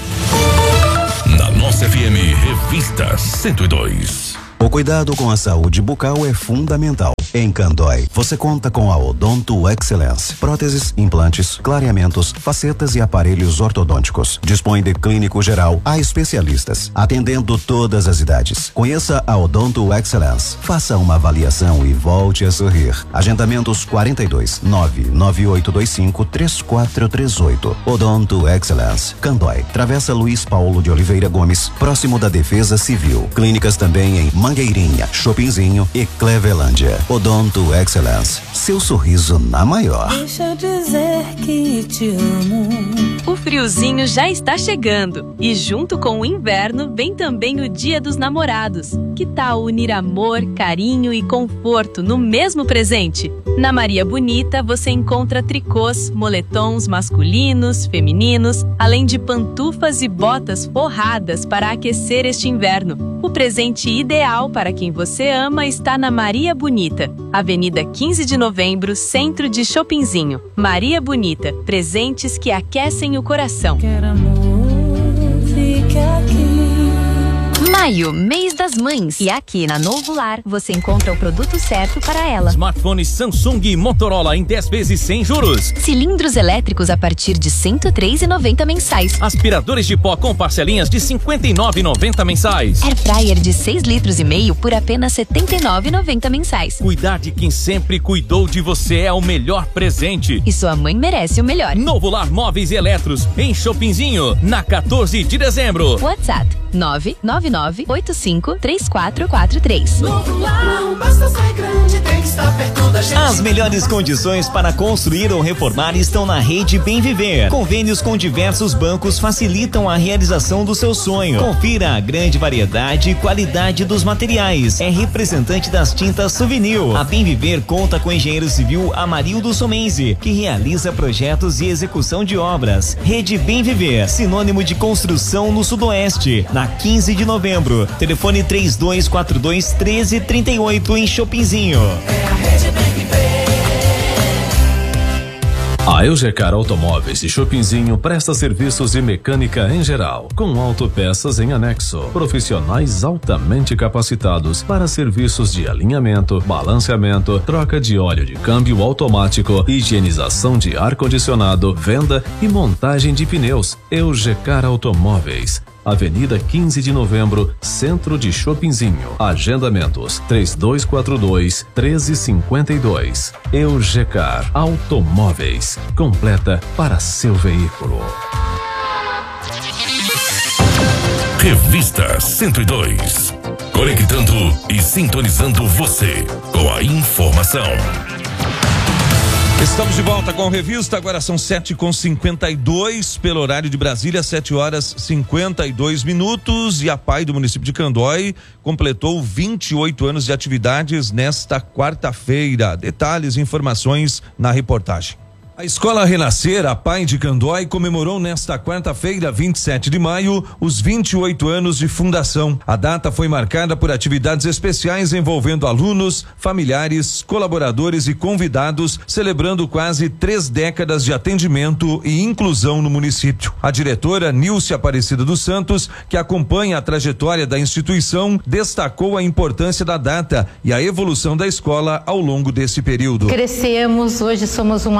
[SPEAKER 3] Na nossa F M, Revista cento e dois.
[SPEAKER 5] O cuidado com a saúde bucal é fundamental. Em Candói, você conta com a Odonto Excellence. Próteses, implantes, clareamentos, facetas e aparelhos ortodônticos. Dispõe de clínico geral a especialistas, atendendo todas as idades. Conheça a Odonto Excellence. Faça uma avaliação e volte a sorrir. Agendamentos quarenta e dois, nove nove oito dois cinco, três quatro três oito. Odonto Excellence. Candói, Travessa Luiz Paulo de Oliveira Gomes, próximo da Defesa Civil. Clínicas também em Mangueirinha, Chopinzinho e Clevelândia. Odonto Excellence, seu sorriso na maior.
[SPEAKER 6] Deixa eu dizer que te amo.
[SPEAKER 23] O friozinho já está chegando e junto com o inverno vem também o Dia dos Namorados. Que tal unir amor, carinho e conforto no mesmo presente? Na Maria Bonita você encontra tricôs, moletons masculinos, femininos, além de pantufas e botas forradas para aquecer este inverno. O presente ideal para quem você ama está na Maria Bonita, Avenida quinze de Novembro, centro de Chopinzinho. Maria Bonita, presentes que aquecem o coração.
[SPEAKER 6] Quero amor, fica aqui.
[SPEAKER 24] Maio, mês das mães. E aqui na Novo Lar você encontra o produto certo para ela.
[SPEAKER 15] Smartphone Samsung e Motorola em dez vezes sem juros.
[SPEAKER 24] Cilindros elétricos a partir de cento e três reais e noventa mensais.
[SPEAKER 15] Aspiradores de pó com parcelinhas de cinquenta e nove reais e noventa mensais.
[SPEAKER 24] Air fryer de seis litros e meio por apenas setenta e nove reais e noventa mensais.
[SPEAKER 15] Cuidar de quem sempre cuidou de você é o melhor presente.
[SPEAKER 24] E sua mãe merece o melhor.
[SPEAKER 15] Novo Lar Móveis e Eletros em Chopinzinho, na quatorze de dezembro.
[SPEAKER 24] WhatsApp nove nove nove oito cinco três quatro quatro três.
[SPEAKER 6] Novo Lar, não basta ser grande, tem que estar perto da gente.
[SPEAKER 25] As melhores condições para construir ou reformar estão na Rede Bem Viver. Convênios com diversos bancos facilitam a realização do seu sonho. Confira a grande variedade e qualidade dos materiais. É representante das tintas Souvenir. A Bem Viver conta com o engenheiro civil Amarildo Somenzi, que realiza projetos e execução de obras. Rede Bem Viver, sinônimo de construção no Sudoeste, na quinze de novembro. Telefone três dois quatro dois, um três três oito em Chopinzinho.
[SPEAKER 6] É a Rede Bem Viver.
[SPEAKER 26] A Eugecar Automóveis e Chopinzinho presta serviços de mecânica em geral, com autopeças em anexo. Profissionais altamente capacitados para serviços de alinhamento, balanceamento, troca de óleo de câmbio automático, higienização de ar-condicionado, venda e montagem de pneus. Eugecar Automóveis. Avenida quinze de novembro, centro de Chopinzinho. Agendamentos três dois quatro dois, um três cinco dois. Eugecar Automóveis. Completa para seu veículo.
[SPEAKER 3] Revista cento e dois. Conectando e sintonizando você com a informação.
[SPEAKER 7] Estamos de volta com a revista, agora são sete com cinquenta e dois pelo horário de Brasília, sete horas cinquenta e dois minutos, e a P A I do município de Candói completou vinte e oito anos de atividades nesta quarta-feira. Detalhes e informações na reportagem. A Escola Renascer, a P A I de Candói, comemorou nesta quarta-feira, vinte e sete de maio, os vinte e oito anos de fundação. A data foi marcada por atividades especiais envolvendo alunos, familiares, colaboradores e convidados, celebrando quase três décadas de atendimento e inclusão no município. A diretora Nilce Aparecida dos Santos, que acompanha a trajetória da instituição, destacou a importância da data e a evolução da escola ao longo desse período.
[SPEAKER 27] Crescemos, hoje somos uma P A I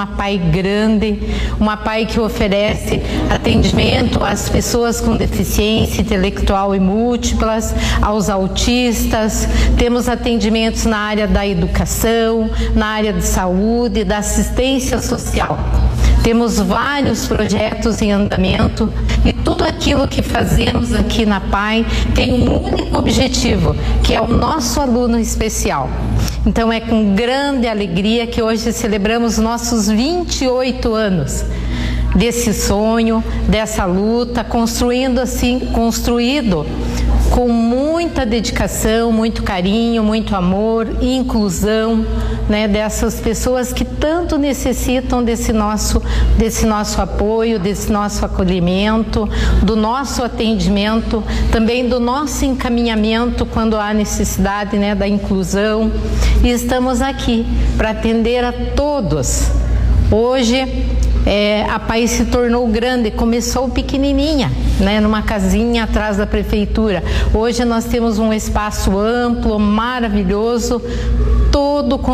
[SPEAKER 8] grande, uma P A I que oferece atendimento às pessoas com deficiência intelectual e múltiplas, aos autistas, temos atendimentos na área da educação, na área de saúde, da assistência social. Temos vários projetos em andamento e tudo aquilo que fazemos aqui na P A I tem um único objetivo, que é o nosso aluno especial. Então é com grande alegria que hoje celebramos nossos vinte e oito anos desse sonho, dessa luta, construindo assim, construído com muita dedicação, muito carinho, muito amor e inclusão, né, dessas pessoas que tanto necessitam desse nosso, desse nosso apoio, desse nosso acolhimento, do nosso atendimento, também do nosso encaminhamento quando há necessidade, né, da inclusão. E estamos aqui para atender a todos. Hoje, É, a P A I se tornou grande, começou pequenininha, né, numa casinha atrás da prefeitura. Hoje nós temos um espaço amplo, maravilhoso, todo com